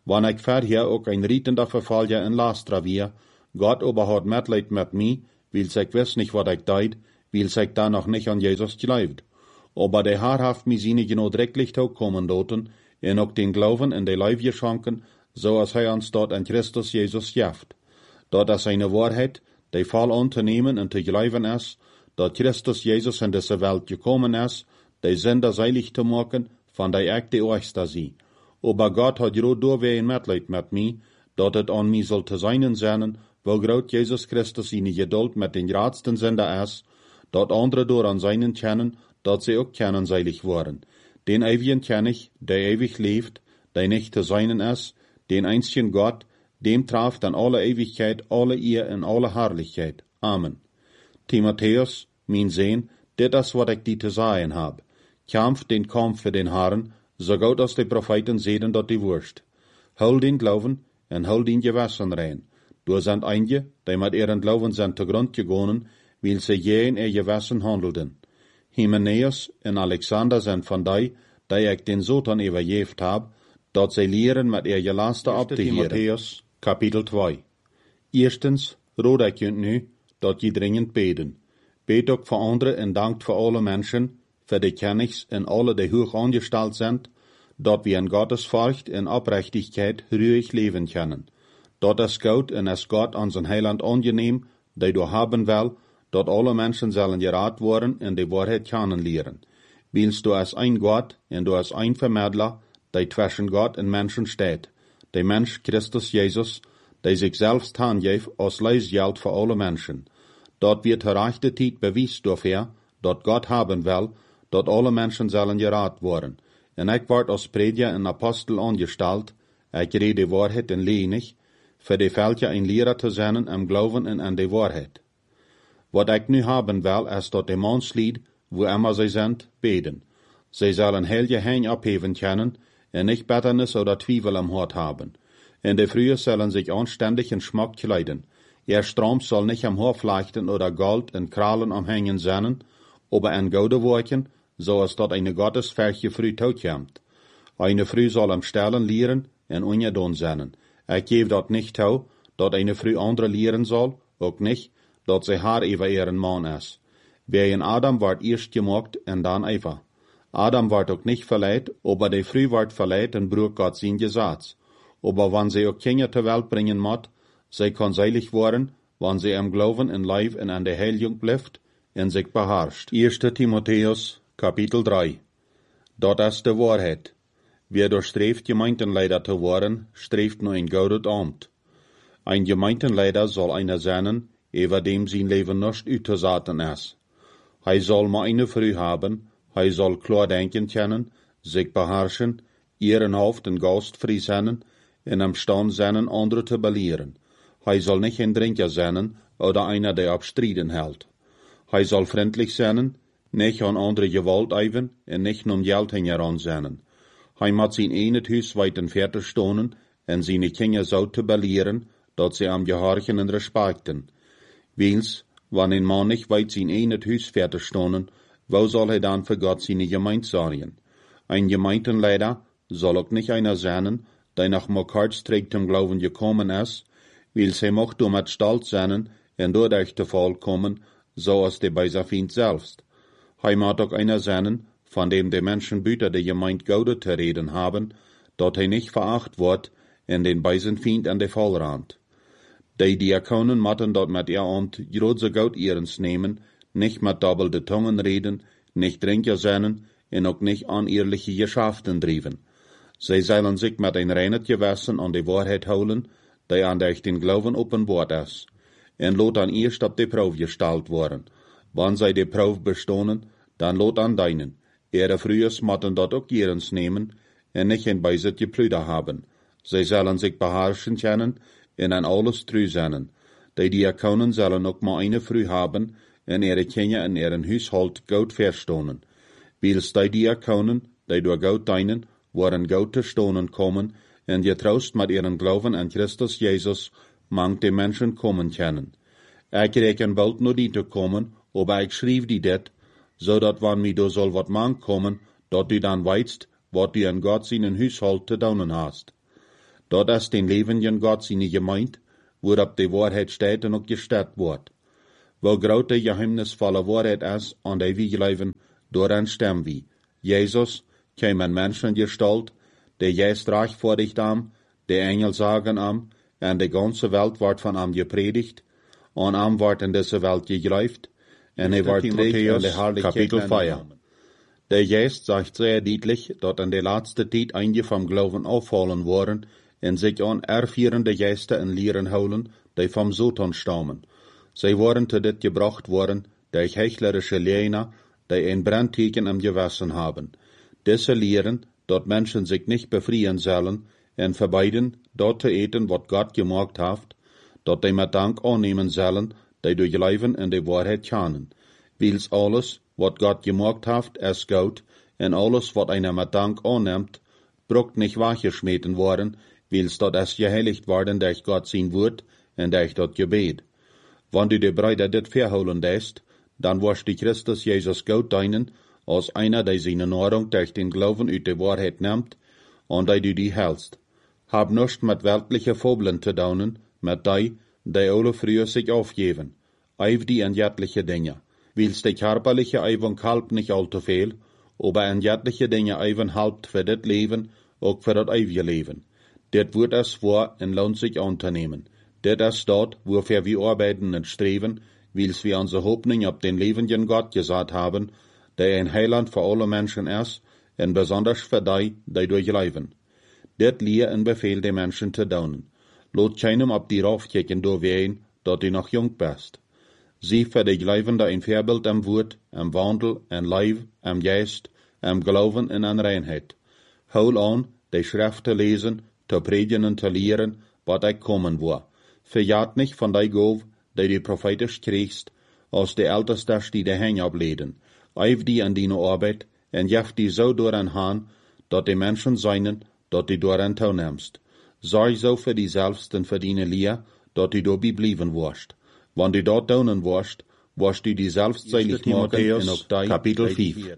Wann ik verher ook een rietender vervaljer in Lastra weer, Gott aber hat Mitleid mit mir, weil ich wiss nicht, wat ik deed, weil ich da noch nicht an Jesus geloofd. Aber der Herr haft mir seine genau drecklich kommen doten, en ook den Glauben in de Leib geschonken, so als hij uns dort in Christus Jesus jaft. Dort is seine Wahrheit, die voll anzunehmen und zu geloven is, dat Christus Jesus in deze Welt gekommen is, die Sünder seilig zu machen, van die ik de Oorste zie. Aber Gott hat groot doorween Mitleid mit mir, dat het an mir soll te seinen zijn, wo groot Jesus Christus seine Geduld mit den raadsten Sünder is, dat andere door an seinen kennen, dat sie ook kennen seilig worden. Den ewigen kenn ich, der ewig lebt, der nicht zu seinen ist, den einzigen Gott, dem traf dann alle Ewigkeit, alle Ehr und alle Herrlichkeit. Amen. Timotheus, mein Sohn, dit is wat ik die te sagen hab. Kämpf den Kampf für den Herrn, so gut als die Propheten sehen dort die Wurst. Hol den Glauben und hol den Gewissen rein. Du sind einige, die mit ihren Glauben sind zu Grund gegangen, weil sie je in ihr Gewissen handelten. Hymenaeus und Alexander sind von die, die ich den Sotan überjeft hab, dat sie lehren mit ihr Gelaste abzuhören. Timotheus, Kapitel zwei. Erstens, rot ich junt nu, dat je dringend beten. Bet ook voor anderen en dankt voor alle Menschen, für die Kennigs en alle, die hoch angestellt sind, dat wir in Gottes Furcht en Oprechtigkeit ruhig leben können. Dat is gut en is Gott an sein Heiland angenehm, die du haben will, dat alle Menschen sollen gerat worden en die Wahrheit kennenlernen. Willst du als ein Gott en du als ein Vermittler, die zwischen Gott und Menschen steht, der Mensch Christus Jesus, der sich selbst handgeeft als Leisgeld für alle Menschen. Dort wird der rechte Zeit bewies dafür, dat Gott haben will, dat alle Menschen sollen gerat worden. En ich ward als Prediger und Apostel angestellt, ich rede Wahrheit en lenig, für die Völker ein Lehrer zu sein am Glauben und an die Wahrheit. Wat ich nu haben will, ist dat die Mannslied, wo immer sie sind, beten. Sie sollen helge Hein abheben können, und nicht Bitternis oder Zweifel am Hort haben. In der Frühe sollen sich anständig in Schmuck kleiden. Ihr Strom soll nicht am Haar flechten oder Gold und Krallen umhängen sein, aber ein Gode worken, so als dort eine Gottesfärche früh taukommt. Eine Früh soll am Stellen lehren und ungedon sein. Ich gebe dort nicht tau, dort eine Früh andere lehren soll, auch nicht, dort sie haar über ihren Mann ist. Wer in Adam ward erst gemacht und dann Eva. Adam ward auch nicht verleiht, aber die Früh ward verleiht und brug Gott sein Gesetz. Aber wann sie auch Kinder zur Welt bringen mott, sie kann seilig worden, wann sie am Glauben in Leib und an der Heiligung bleibt und sich beherrscht. Erster Timotheus, Kapitel drei. Dort ist die Wahrheit. Wer durchstrebt, Gemeindenleiter zu werden, strebt nur ein gutes Amt. Ein Gemeindenleiter soll einer sein, über dem sein Leben nicht utzusaten ist. Hij soll mal eine Früh haben, hij soll klar denken können, sich beherrschen, ehrenhaft und gastfrei sein, und am Stand sein, andere zu belehren. Hij soll nicht ein Trinker sein, oder einer, der abstriden hält. Hij soll freundlich sein, nicht an andere Gewalt eiven, und nicht um Geld heran sein. Hij moet sein eines Huis weit entfernt stonen, und seine Kinder so zu belehren, dat sie am gehorchen und respekten. Wils, wann ein Mann nicht weit sein eines Huis fertig stonen, wo soll er dann für Gott seine Gemeinde sorgen? Ein Gemeindenleiter soll auch nicht einer sein, der nach Mokkartstreck zum Glauben gekommen ist, weil sie mocht um mit Stolz sein und dadurch zu Fall kommen, so als der Beiser Feind selbst. Hij moet auch einer sein, von dem die Menschen büter der Gemeinde Gaude zu reden haben, dort er nicht veracht wird und den Beisen Feind an der Fall rannt. Die Diakonen motten dort mit ihr Amt große Gaut ihrens nehmen, nicht mit doppelte Tungen reden, nicht Trinker sein und auch nicht unehrliche Geschäften driven. Sie sollen sich mit ein reines Gewissen an die Wahrheit holen, die an der den Glauben offenbart ist, und lot an erst ab die Probe gestellt worden. Wann sie die Probe bestohnen, dann lot an deinen. Ihre Frühes motten dort auch ihrens nehmen, und nicht in Beisit geplüder haben. Sie sollen sich beherrschen können, und an alles treu sein. Die Diakonen sollen auch mal eine Früh haben, und ihre Kinder in ihren Haushalt gut verstohnen. Wils die Diakonen, die durch Gott dienen, waren Gott zu stohnen kommen, und getrost mit ihren Glauben an Christus Jesus, mang die Menschen kommen können. Ich reken bald nur die zu kommen, aber ich schrieb die det, so dat wann mi do soll wat mang kommen, dat du dann weißt, wat du an Gott seinen Haushalt zu daunen hast. dort ist den lebenden Gott seine Gemeinde, worop die Wahrheit steht und auch gestärkt wird. Wo groot die geheimnisvolle Wahrheit ist und die wir leben, daran stemmen wir. Jesus kam in Menschengestalt, der jest reich vor dich am, die Engel sagen am, und die ganze Welt wird von ihm gepredigt, und am wird in diese Welt geglaubt, und er wird trägt in der Herrlichkeit Kapitel vier. Der Geist sagt sehr deutlich, dass in der letzten Zeit einige vom Glauben auffallen waren und sich an erführende Geister in Lehren holen, die vom Satan stammen. Sie waren zu dit gebracht worden durch heuchlerische Lehrer, die ein Brandteken im Gewissen haben. Diese lehren, dass Menschen sich nicht befreien sollen und verbeiden, dort zu eten, was Gott gemacht hat, dass die mit Dank annehmen sollen, die durch Leben in die Wahrheit kennen. Weils alles, was Gott gemacht hat, ist gut, und alles, was einer mit Dank annimmt, braucht nicht weggeschmissen worden, weils dort ist geheiligt worden durch Gott sein Wort und durch das Gebet. Wenn du die Brüder dit verholen lässt, dann wirst du Christus Jesus Gott dienen, als einer, der seine Nahrung durch den Glauben uit die Wahrheit nimmt, und der du die hältst. Hab nichts mit weltlichen Fabeln zu tun, mit die, die alle früher sich aufgeben. Eif die in jettliche Dinge. Weils die körperliche Eifung halbt nicht allzu viel, aber in jettliche Dinge Eifung halbt für das Leben, auch für das ewige Leben. Dit wird es vor und lohnt sich anzunehmen. Dit ist dort, wofür wir arbeiten und streben, weils wir unsere Hoffnung auf den lebenden Gott gesagt haben, der ein Heiland für alle Menschen ist, und besonders für die, die durchleben. Dit lehr und Befehl den Menschen zu tun. Lot keinem auf die raufkicken do wehen, dort du noch jung bist. Sie für die Glaubende ein Vorbild am Wort, am Wandel, am Leib, am Geist, am Glauben und an Reinheit. Hol an, die Schriften lesen, zu predigen und zu lehren, was ich kommen war. Verjagt nicht von der Gabe, die du prophetisch kriegst, aus der Ältesten, die die Hänge ableden. Eif die an deine Arbeit, und jeft die so daran han, dass die Menschen seinen, dass du daran teilnimmst. Sorg so für die selbst und für deine Lehr, dass du dabei bleiben wirst. Wenn du dort tun wirst, wirst du die selbst seilig machen und auch die, Kapitel fünf.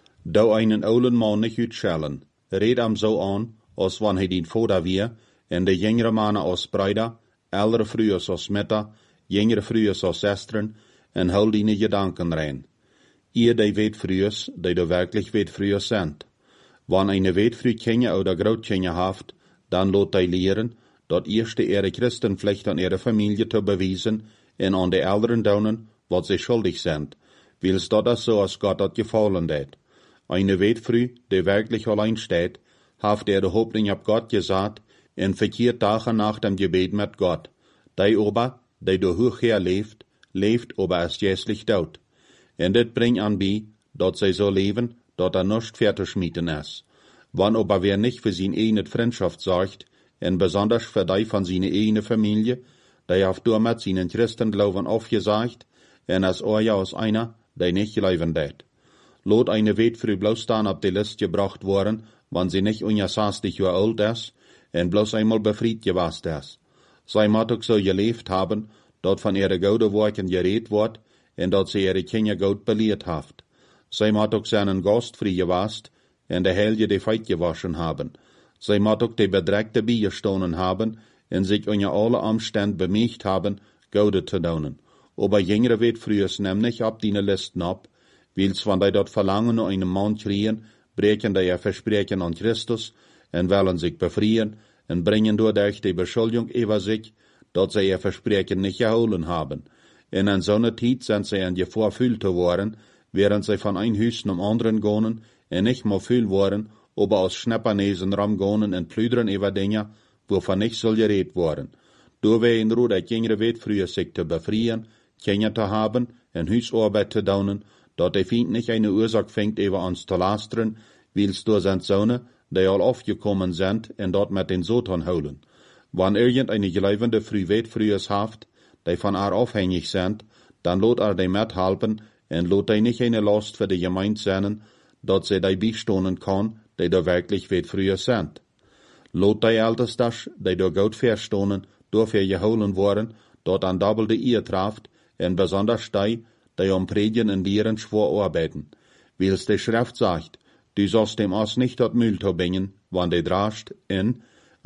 Da einen olden Mann nicht utschellen, red am so an, als wann hij die Vater wär, und de jüngere Mannen als Brüder, ältere Frühers als Mütter, jüngere Frühers als Schwestern, und hol deine Gedanken rein. Ihr, die weet frühers, die du wirklich weet frühers sind. Wenn eine weet früh Kinder oder Grootkinder haft, dann lot die lehren, dat erste ihre Christenpflicht an ihre Familie zu beweisen und an die Älteren daunen, was sie schuldig sind, weils dat is so, als Gott dat gefallen hat. Eine weet früh, die wirklich allein steht, haft ihre Hoffnung ab Gott gesagt, und verkehrt Tage nach dem Gebet mit Gott. Die aber, die du hochher lebt, lebt aber ist jässlich tot. Und dit bringt an bei, dat sie so leben, dat er nicht fertig schmieden ist. Wann aber wer nicht für seine eigene Freundschaft sorgt, und besonders für die von seiner eigenen Familie, der hat damit seinen Christenglauben aufgesagt, und als euer aus einer, der nicht leben wird. Lot eine weet früh bloß dann auf die Liste gebracht worden, wann sie nicht unjasastig Jahre alt ist, und bloß einmal befried gewast ist. Sie muss auch so gelebt haben, dat von ihre gute Worten geredet wird, und dat sie ihre Kinder gut belehrt haft. Sie muss auch seinen Gastfrei gewast, und der Helge die Feit gewaschen haben. Sie muss auch die Bedreckte beigestanden haben, und sich unter alle Umstände bemüht haben, Gute zu tun. Aber jüngere wird frühers nämlich ab die Listen ab, weils wenn die dort Verlangen nach einem Mann kriegen, brechen die ihr Versprechen an Christus, und wollen sich befreien, und bringen dadurch die Beschuldigung über sich, dass sie ihr Versprechen nicht geholen haben. Und in so einer Zeit sind sie in Gefahr fühl zu worden, während sie von ein Haus zum anderen gehen, und nicht mehr fühl worden, aber aus Schnappernesen ramgehen und plüdern über Dinge, wovon nicht soll geredet worden. Da wäre in Ruhe, dass jüngere wird früher sich zu befreien, Kinder zu haben, und Hausarbeit zu tun, dass der Feind nicht eine Ursache fängt, über uns zu lastern, weils da sind Söhne, die all aufgekommen sind, und dort mit den Satan holen. Wenn irgendeine Gläubende früh weet frühers haft, die von ihr aufhängig sind, dann lot er die mithalten, und lot die nicht eine Last für die Gemeinde sein, dass sie die beistehen kann, die da wirklich weet früher sind. Lot die Ältestas, die da gut verstehen, dafür geholen worden, dort an doppelte Ehe traft, und besonders die, die am Predigen und Lehren schwer arbeiten. Weils die Schrift sagt, du sollst dem Ass nicht dort Müll zu bringen, wann die drascht, in,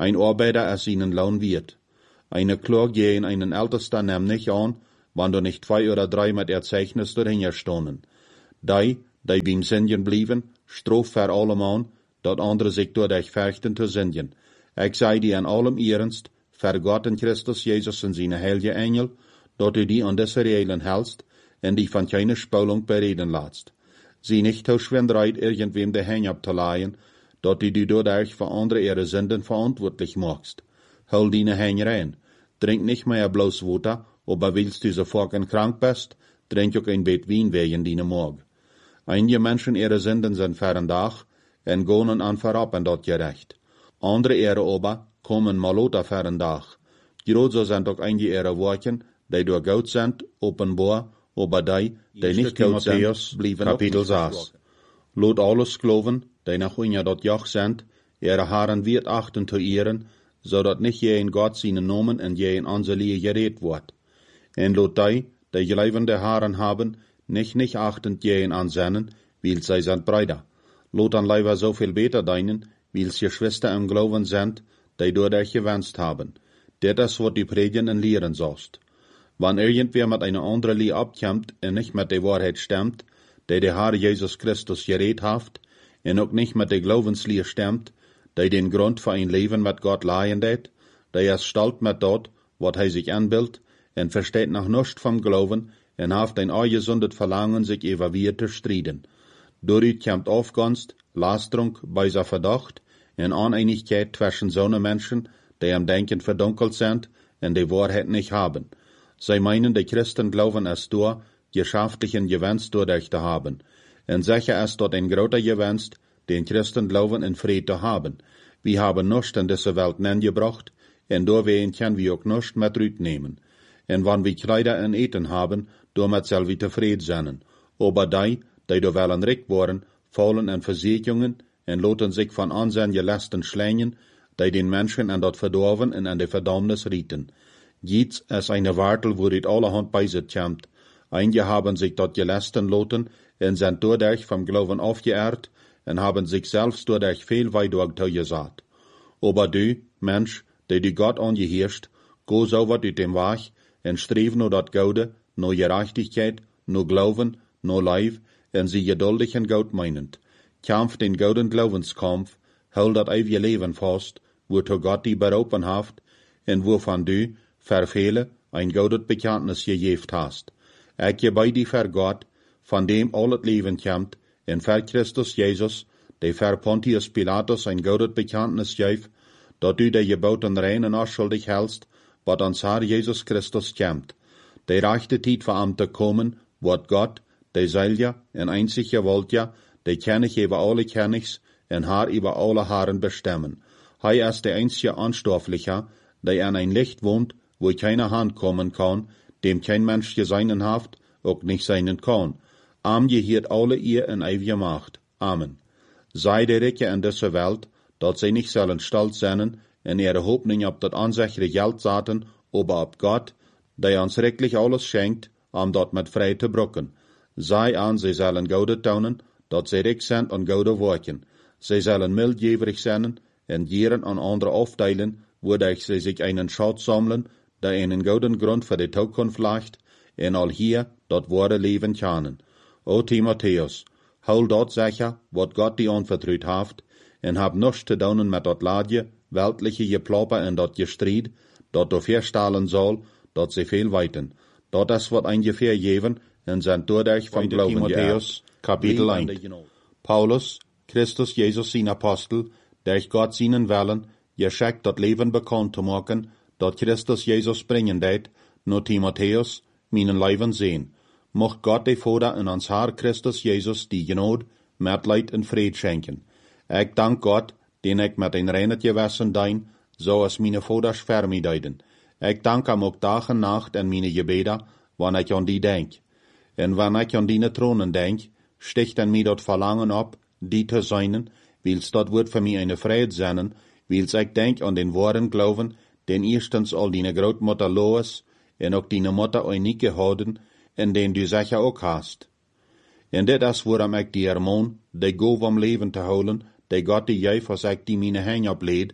Ein Arbeiter es ihnen Lohn wird. Eine Klage gegen einen Ältesten nimm nicht an, wann du nicht zwei oder drei mit Erzeichnis dahinter stonden. Die, die beim Sündigen blieben, strof für allemal, dat andere sich durch dich fürchten zu sündigen. Ich sei dir in allem Ernst, für Gott und Christus Jesus und seine heilige Engel, dat du die an diese Regeln hältst, und die von keiner Spülung bereden lässt. Sie nicht aus Schwinderei irgendwem die Hänge abzuleihen, dat du die dadurch für andere ihre Sünden verantwortlich machst. Hol deine Hänge rein. Trink nicht mehr bloß Wasser, aber willst du sofort krank bist, trink auch ein Bett Wein wegen deiner Morg. Einige Menschen ihre Sünden sind fern Dach, en gonen an verab en dat gerecht. Andere ihre aber kommen malota fern Dach. Große sind auch einige ihre Worten, die durch Gott sind, offenbar, aber die, die nicht Gott sind, blieben Kapitel sechs. Lot alles glauben, die nach ihnen dort Joch sind, ihre Haaren wird achten zu ihren, so dat nicht je in Gott seinen Namen und je in Anselie geredet wird. En lot die, die geleibende Haaren haben, nicht nicht achtend je in Ansennen, weil sie sind Brüder. Lot an leider so viel beter deinen, weil sie Schwester im Glauben sind, die dadurch gewünscht haben. Das ist, was die Predigen und Lehren sollst. Wenn irgendwer mit einer anderen Lie abkommt und nicht mit der Wahrheit stimmt, die der Herr Jesus Christus geredet hat, und auch nicht mit der Glaubenslehr stimmt, die den Grund für ein Leben mit Gott leihen det, die es stalt mit dort, was er sich anbildet, und versteht noch nichts vom Glauben, und haft ein ungesundes Verlangen, sich über wir zu striden. Dadurch kommt Aufgunst, Lasterung, beiser Verdacht, und Uneinigkeit zwischen so Menschen, die am Denken verdunkelt sind und die Wahrheit nicht haben. Sie meinen, die Christen glauben es durch, geschaftlichen Gewinst dadurch zu haben. Und sicher es dort ein großer Gewinst, den Christen glauben in Frieden zu haben. Wir haben nichts in dieser Welt gebracht, und deswegen können wir auch nichts mit rübernehmen. Und wenn wir Kleider und Eten haben, damit soll wir zufrieden sein. Aber die, die da wollen reich worden, fallen in Versicherungen und lassen sich von Ansehen gelasten schlängen, die den Menschen an dort verdorven und an die Verdammnis rieten. Jetzt ist eine Wartel, wo dit allerhand bei sich kommt. Einige haben sich dort gelasten lassen und sind dadurch vom Glauben aufgeehrt und haben sich selbst dadurch viel weit durchgesagt. Aber du, Mensch, der die Gott angehirrscht, go sauber durch den Weg und streben nur dat Gaude, nur Gerechtigkeit, nur Glauben, nur Leib, und sie geduldig und Gott meinend. Kämpf den gouden Glaubenskampf, hol dat ewige Leben fast, wozu Gott die berufen haft, und wovon du, verfehle, ein goudet Bekenntnis gegeben hast. Ich gebe die für Gott, von dem all het Leben kommt, und für Christus Jesus, der für Pontius Pilatus ein goudet Bekenntnis gibt, dat du der gebauten rein und unschuldig hältst, wat ans Herr Jesus Christus kommt. Der rechte Zeit für ihm zu kommen, wird Gott, der Selja und einzige Woltja, der König über alle Königs und Herr über alle Herren bestimmen. Er ist der einzige Anstoffliche, der an ein Licht wohnt, wo keine Hand kommen kann, dem kein Mensch geseinen haft, auch nicht seinen kann. Am gehört alle ihr in ewiger Macht. Amen. Sei der Ricke in dieser Welt, dat sie nicht sollen stolz sein, in ihre Hoffnung auf das unsichere Geld saten, aber auf Gott, der uns rechtlich alles schenkt, um dort mit frei zu brücken. Sei an, sie sollen Gaude taunen, dat sie reich sind und Gaude worken. Sie sollen mildjäverig sein, und jeren an andere aufteilen, wodurch sie sich einen Schatz sammeln, der einen guten Grund für die Zukunft legt, und all hier dort wahre Leben können. O Timotheus, hol dort sicher, wat Gott die anvertraut haft, und hab nichts zu tun mit dort Ladje, weltliche Geplapper und dort Gestried, dort du feststellen soll, dort sie viel weiten. Dort ist wat ungefähr geben, und sind dadurch vom Glauben Timotheus, Kapitel eins. Paulus, Christus Jesus sein Apostel, durch Gott seinen Willen, geschickt dat Leben bekannt zu machen, dat Christus Jesus bringen det, nur Timotheus, meinen Leben sehen. Mocht Gott die Vater in uns Herr Christus Jesus die Gnade, Mitleid und Fried schenken. Ich dank Gott, den ich mit ein reinen Gewissen dein, so als meine Vaters für mich deiden. Ich dank ihm auch Tag und Nacht in meine Gebete, wann ich an die denk. Und wenn ich an die Thronen denk, sticht an mir dort Verlangen ab, die zu sein, weil's dort wird für mich eine Freude sein, weil's ich denk an den wahren Glauben, den erstens all deine Großmutter los, und auch deine Mutter euch nicht gehalten, und den du sicher auch hast. Und das ist, worum ich dir ermahn, die go vom Leben zu holen, die Gott die jij, was ich die meine Hänge ablehnt,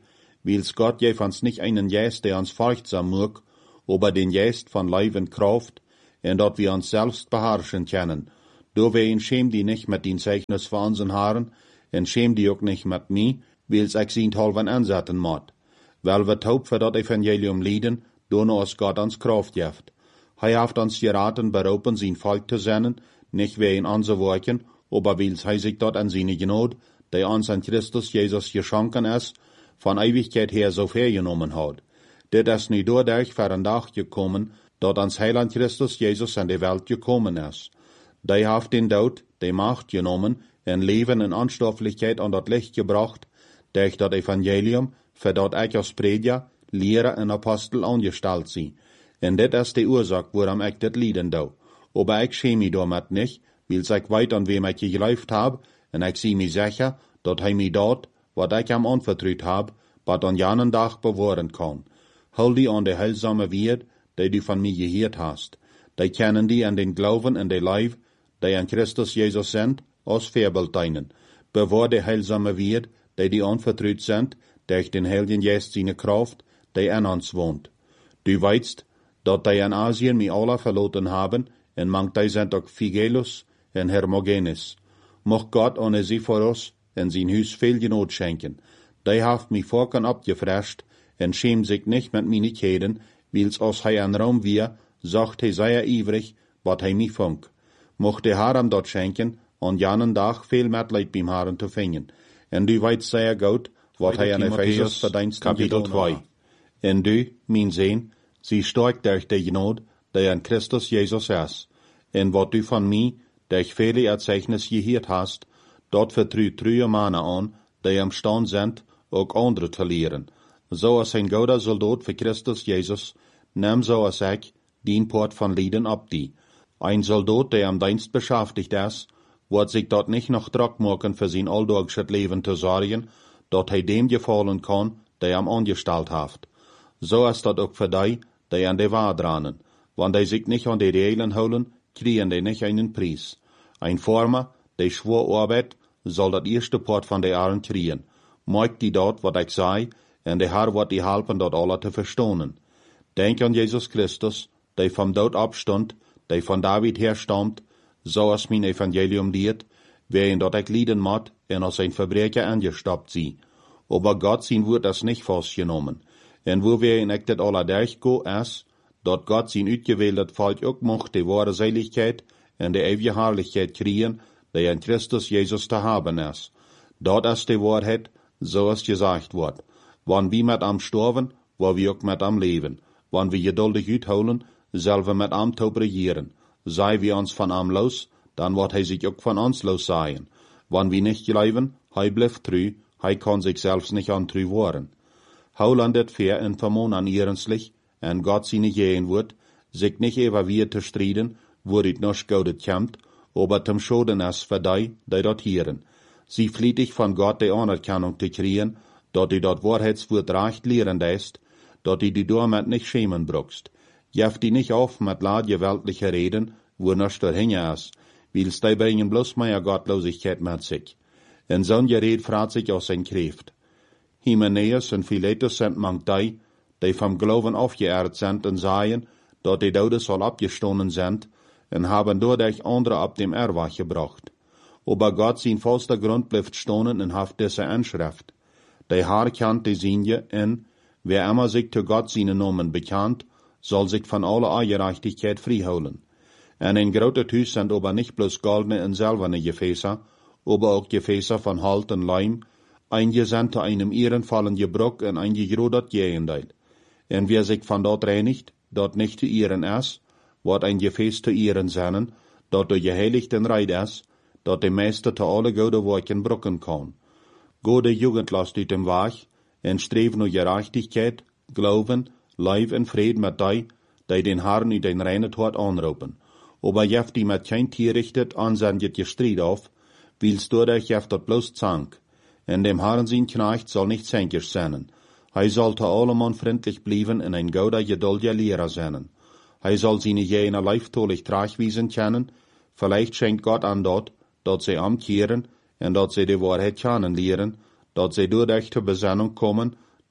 wils Gott jeef ons nicht einen Geist, der ons furchtsam mag, aber den Geist von Leib und Kraft, en dat wir uns selbst beherrschen können. Do wir schäm die nicht mit den Zeichnis von unseren Haaren, en schäm die auch nicht mit mir, wils ich sie halben ansetzen mod. Weil wir taub für das Evangelium lieden, do uns Gott uns Kraft jeft. Hij heeft ons geraten beroepen zijn Volk te zijn, nicht wegen onze werken, aber wils hij sich dort an seine Gnade, die uns an Christus Jesus geschenken ist, von Ewigkeit her so vergenommen hat. Dit ist nu dadurch für ein Tag gekommen, dat ons Heiland Christus Jesus an die Welt gekommen ist. Die heeft den Tod, die Macht genommen, en Leben in Anstofflichkeit an das Licht gebracht, durch das Evangelium, für dat ich als Prediger, Lehrer und Apostel angestellt sie. En dit is de oorzaak waarom ik dit lieden doe. Aber ik schäme mich damit nicht, wils ich weet an wem ich geglaubt hab, en ik zie mich sicher, dat hij mich dort, wat ich am anvertraut hab, wat an janen Dag bewahren kann. Hol die an de heilsame Wert, die du von mir gehört hast. Die kennen die an den Glauben en de Leib, die an Christus Jesus sind, als Vorbild dienen. Bewahr de heilsame Wert, die die anvertraut sind, durch den Heiligen Geist seine Kraft, die an uns wohnt. Du weißt, dat die in Asien mich alle verloren haben, en manch die sind auch Phygellus en Hermogenes. Mocht Gott ohne sie vor uns in sein Haus viel Genot schenken. Die haft mich vorken abgefrescht, en schämt sich nicht mit Minigkeiten, wils als hij an Raum wir, sagt hij sehr ivrig, wat hij mich funk. Mocht der Herr dort schenken, an janen Dag viel Mitleid beim Herrn zu finden. En du weißt sehr gut, wat hij an Ephesus verdienst, Kapitel zwei. En du, mein Sehn, sie stark durch die Gnade, die an Christus Jesus ist. En wat du von mir, durch viele Erzeichnis gehört hast, dort vertrüht treue Männer an, die am Stand sind, auch andere zu lehren. So als ein guter Soldat für Christus Jesus, nimm so als ich, den Port von Lieden ab die. Ein Soldat, der am Dienst beschäftigt ist, wird sich dort nicht noch Druck machen für sein alltägliches Leben zu sorgen, dort er dem gefallen kann, der am angestellt hat. So ist das auch für die, die an der Wahrheit rannen. Wenn die sich nicht an die Regeln holen, kriegen die nicht einen Preis. Ein Farmer, der schwor arbeitet, soll das erste Port von der Ehren kriegen. Mag die dort, was ich sei, und der Herr wird die helfen, dort alle zu verstehen. Denk an Jesus Christus, der vom Tod abstand, der von David herstammt, so als mein Evangelium lied, wer ihn dort ich lieden mag, und als ein Verbrecher angestoppt sie. Aber Gott sein Wort das nicht festgenommen. En wo wir in echt alle durchgehen, ist, dat Gott sein uitgewähltes Volk auch macht die wahre Seligkeit und die ewige Herrlichkeit kriegen, die in Christus Jesus zu haben ist. Dort ist die Wahrheit, so es gesagt wird. Wann wir mit am sterben, wo wir auch mit am leben. Wann wir geduldig uitholen, sollen wir mit am taub regieren. Sei wir uns von am los, dann wird er sich auch von uns los sein. Wann wir nicht glauben, er bleibt treu, er kann sich selbst nicht antreu worden. Haulandet fair in Vermon an ihrenslich, en Gott seine gehen wird, sich nicht über wir zu striden, wo dit noch gaudet kämmt, aber zum Schoden es für die, die dort hieren. Sie flietig von Gott die Anerkennung zu kriegen, dort die dort Wahrheitswort recht lehren ist, dort die die damit nicht schämen brauchst. Jeft die nicht auf mit ladje weltliche Reden, wo noch dahin ist, wils die bringen bloß mehr Gottlosigkeit mit sich. En so'n Gerät fragt sich aus sein Kraft. Hymenaeus und Philetus sind manch die, die vom Glauben aufgeehrt sind und sagen, dass die Toten soll abgestoßen sind, und haben dadurch andere ab dem Erwach gebracht. Aber Gott sein vollster Grund bleibt stonen und haft diese Anschrift. Die Herr kennt die Sinje, und wer immer sich zu Gott seinen Namen bekannt, soll sich von aller Ungerechtigkeit freiholen. Und in großer Hüs sind aber nicht bloß goldene und silberne Gefäße, aber auch Gefäße von Halt und Leim, eingesandt zu einem ehrenvollen Gebruch und ein gegrodert Gegenteil. Und wer sich von dort reinigt, dort nicht zu ihren ist, wird ein Gefäß zu ihren sein, dort der geheiligt und reit ist, dort der Meister zu alle gute Worken brucken kann. Gute Jugend lasst ut dem Weg, und strebt nur Gerechtigkeit, Glauben, Leib und Frieden mit die, die den Herrn in den reinen Tod anrufen. Aber jeft die mit kein Tier richtet, ansendet Gestreit auf, wils dadurch jeft dort bloß Zank. Und dem Herrn sein Knecht soll nicht zänkisch sein. Hij sollte allemann freundlich bleiben und ein guter, geduldiger Lehrer sein. Hij soll seine jene leiftolig tragwiesen kennen. Vielleicht schenkt Gott an dort, dat sie amkehren und dat sie die Wahrheit kennenlernen, dat sie dadurch zur Besinnung kommen,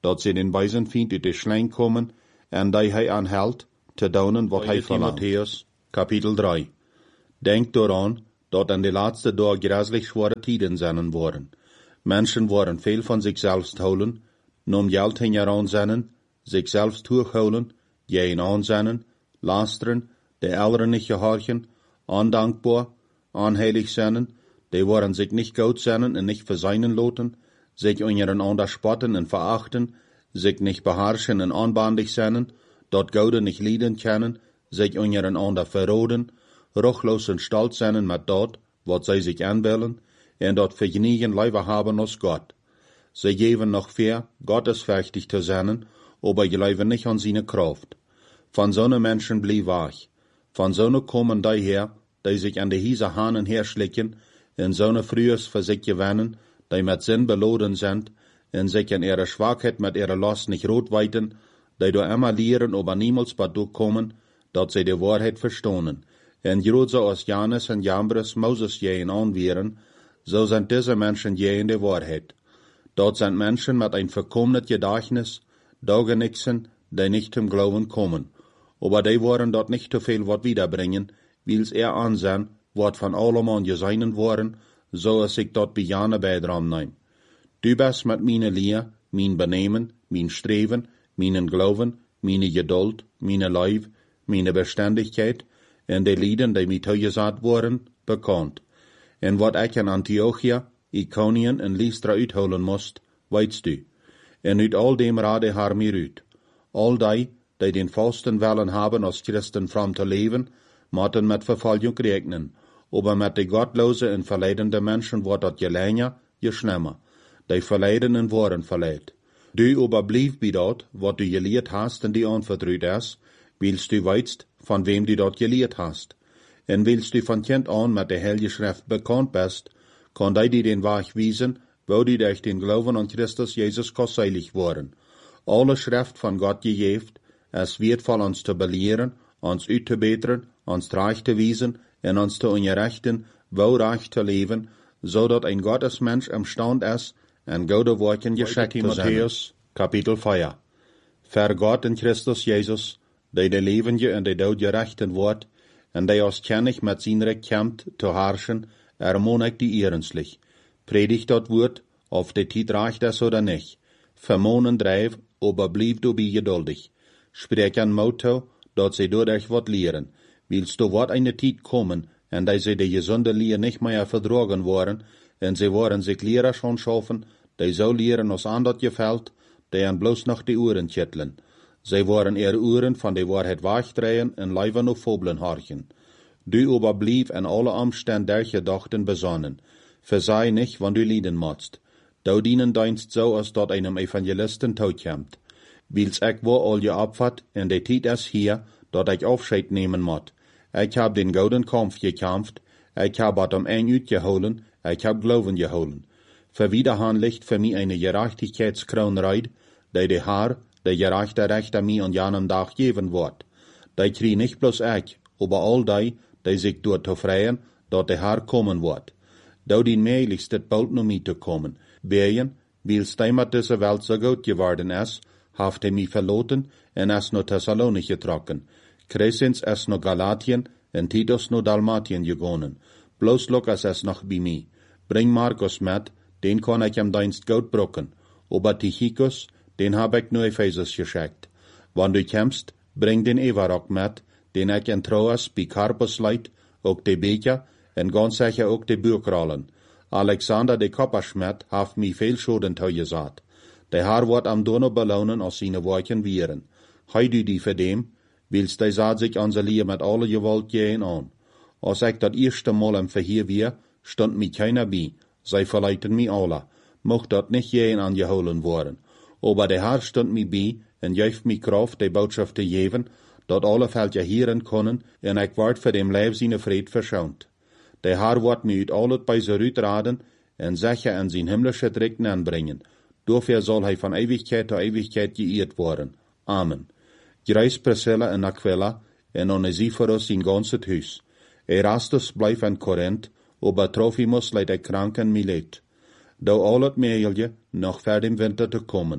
dat ze den wijzen vindt uit de schlein komen, en die hij aanhelt, te doen wat hij verlangt. Timotheus, kapitel drie. Denk daaraan, dat in de laatste dag grässlich zware tijden zijn worden. Menschen worden veel van zichzelf houden, nom geld heen zijn, zichzelf terughouden, geen aanzennen, lasteren, de elderen niet gehorchen, ondankbaar, onheilig zijn, die worden zich niet goed zijn en niet verzeinen laten, zich ondereinander spotten en verachten, zich niet beherrschen en onbandig zijn, dat Gode nicht lieden können, sich ondereinander verroden, ruchlos en stolz zijn met dat, wat zij zich aanbellen, en dat vergenigen lieber haben als Gott. Sie geven nog ver, gottesfürchtig te zijn, aber geloven nicht an seine Kraft. Von so'ne Menschen blieb weg. Von so'ne kommen die her, die sich an de hiese Hahnen herschlicken, en so'ne frühes für sich gewinnen, die mit Sinn beladen sind, en sich in ihre Schwachheit mit ihrer Last nicht rotweiten, die do immer lehren, aber niemals badu kommen, dat sie die Wahrheit verstohnen. En groot so als Janus en Jambres Moses jeen aanweren, so sind diese Menschen jeen die Wahrheit. Dort sind Menschen mit ein verkommenes Gedächtnis, Daugenixen, die nicht zum Glauben kommen. Aber die wollen dort nicht zu viel wat wiederbringen, wils er ansehen, wat von allemann geseinen worden, so als ich dort bejane beidram nehm. Du bist mit meine Lehr, mein Benehmen, mein Streben, meinen Glauben, meine Geduld, meine Leib, meine Beständigkeit, en de Lieden, die mij toegesagt worden, bekannt. En wat ik in Antiochia, Iconien en Lystra uitholen moest, weitst du. En uit al dem rade haar mir uit. Al die, die den Fasten willen haben, als Christen fram te leven, moeten met vervolging rekenen. Aber met de gottlose en verleidende Menschen wordt dat je länger, je schlimmer. Die verleidenden worden verleid. Du aber blieb bij dat, wat du geleerd hast en die aanvertrouwd is, willst du weitst, von wem du dort geleerd hast. En willst du von Kind an mit der Heilige Schrift bekannt bist, kann die dir den Weg wiesen, wo du durch den Glauben an Christus Jesus kosteilig worden. Alle Schrift von Gott gegeben, es wird von uns zu belehren, uns uitzubeteren, uns reich zu wiesen, en uns zu unterrichten, wo reich zu leben, so dat ein Gottesmensch imstand ist, en gode Worten geschickt zu sein. Timotheus, Kapitel vier. Ver Gott in Christus Jesus, die de levende en de dood gerechten wordt, en die als kennig met zijn recht kämpt te herrschen, ermahn ik die ehrenslich. Predigt dat woord, of de tijd reicht es oder nicht. Vermonen drijf, aber blieb du bij geduldig. Spreek an Motto, dat sie dadurch wat lehren. Willst du wat eine tijd kommen, en die sie de gesunde Lehr nicht mehr verdragen worden, en sie worden sich Lehrer schon schaffen, die so lehren als an dat gefällt, die an bloß noch die Uhren tjetteln. Zij waren ihre Uhren von der Wahrheit wegdrehen en lieber auf Fabeln horchen. Du aber blieb in alle Umstände der Gedachten besonnen. Versei nicht, wann du lieden musst. Du dienen deinst so, als dort einem Evangelisten totkämmt. Wils ich wo all je abfahrt, en de Tijd is hier, dat ich Aufscheid nehmen mott. Ich hab den gouden Kampf gekämpft, ich hab at am Eng uitgeholen, ich hab Glauben geholen. Verwiederhan liegt für mich eine Gerechtigkeitskroon reid, die de Haar, der gerechte Rechter mir an jenem Tag geben wird. Die krieg nicht bloß ich, aber all die, die sich dort zu freien, dort der Herr kommen wird. Da die möglichst het bald noch mit zu kommen. Weien, wils die mit dieser Welt so gut geworden ist, haft er mich verloten en ist nur Thessalonich getrokken. Crescens ist nur Galatien en Titus nur Dalmatien gegangen. Bloß Lukas ist noch bei mir. Bring Markus mit, den kann ich am Dienst gut brucken. Aber Tychicus, den hab ich nur Ephesus geschickt. Wann du kämpfst, bring den Evarok mit, den ich in Troas bei Carpus leit, auch de Becher, en ganz sicher auch de Buchrollen. Alexander de Kopperschmidt haft mi viel Schulden toegesagt. Der Herr wird am Donau belohnen, als seine Worten wären. Hei du die für dem, willst die Saat sich an Lier mit aller Gewalt gehen an. Als ich das erste Mal im Verheer wir, stand mi keiner bei, sie verleiten mi alle. Mocht dat nicht gehen angeholen worden. Aber der Herr stund mi bei, en geeft mi Kraft, die Botschaft zu geben, dat alle Völker hören können, en ich ward für dem Leib seine Fried verschont. Der Herr wird mi uit alles bei se uitraden, en sicher an sein himmlische Rechten anbringen. Dafür soll hij von Ewigkeit zu Ewigkeit geehrt worden. Amen. Greis Priscilla en Aquila, en Onesiphorus sein ganzes Haus. Erastus bleif in Korinth, aber Trophimus leidt er krank in Milet. Da al het meelje noch ver dem Winter te kommen.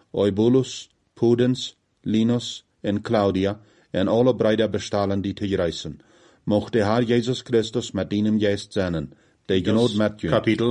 Eubulus, Pudens, Linus en Claudia en alle breder bestalen die te reizen. Mocht de Heer Jezus Christus met ihnen geest zijn, de genoot met jullie. Kapitel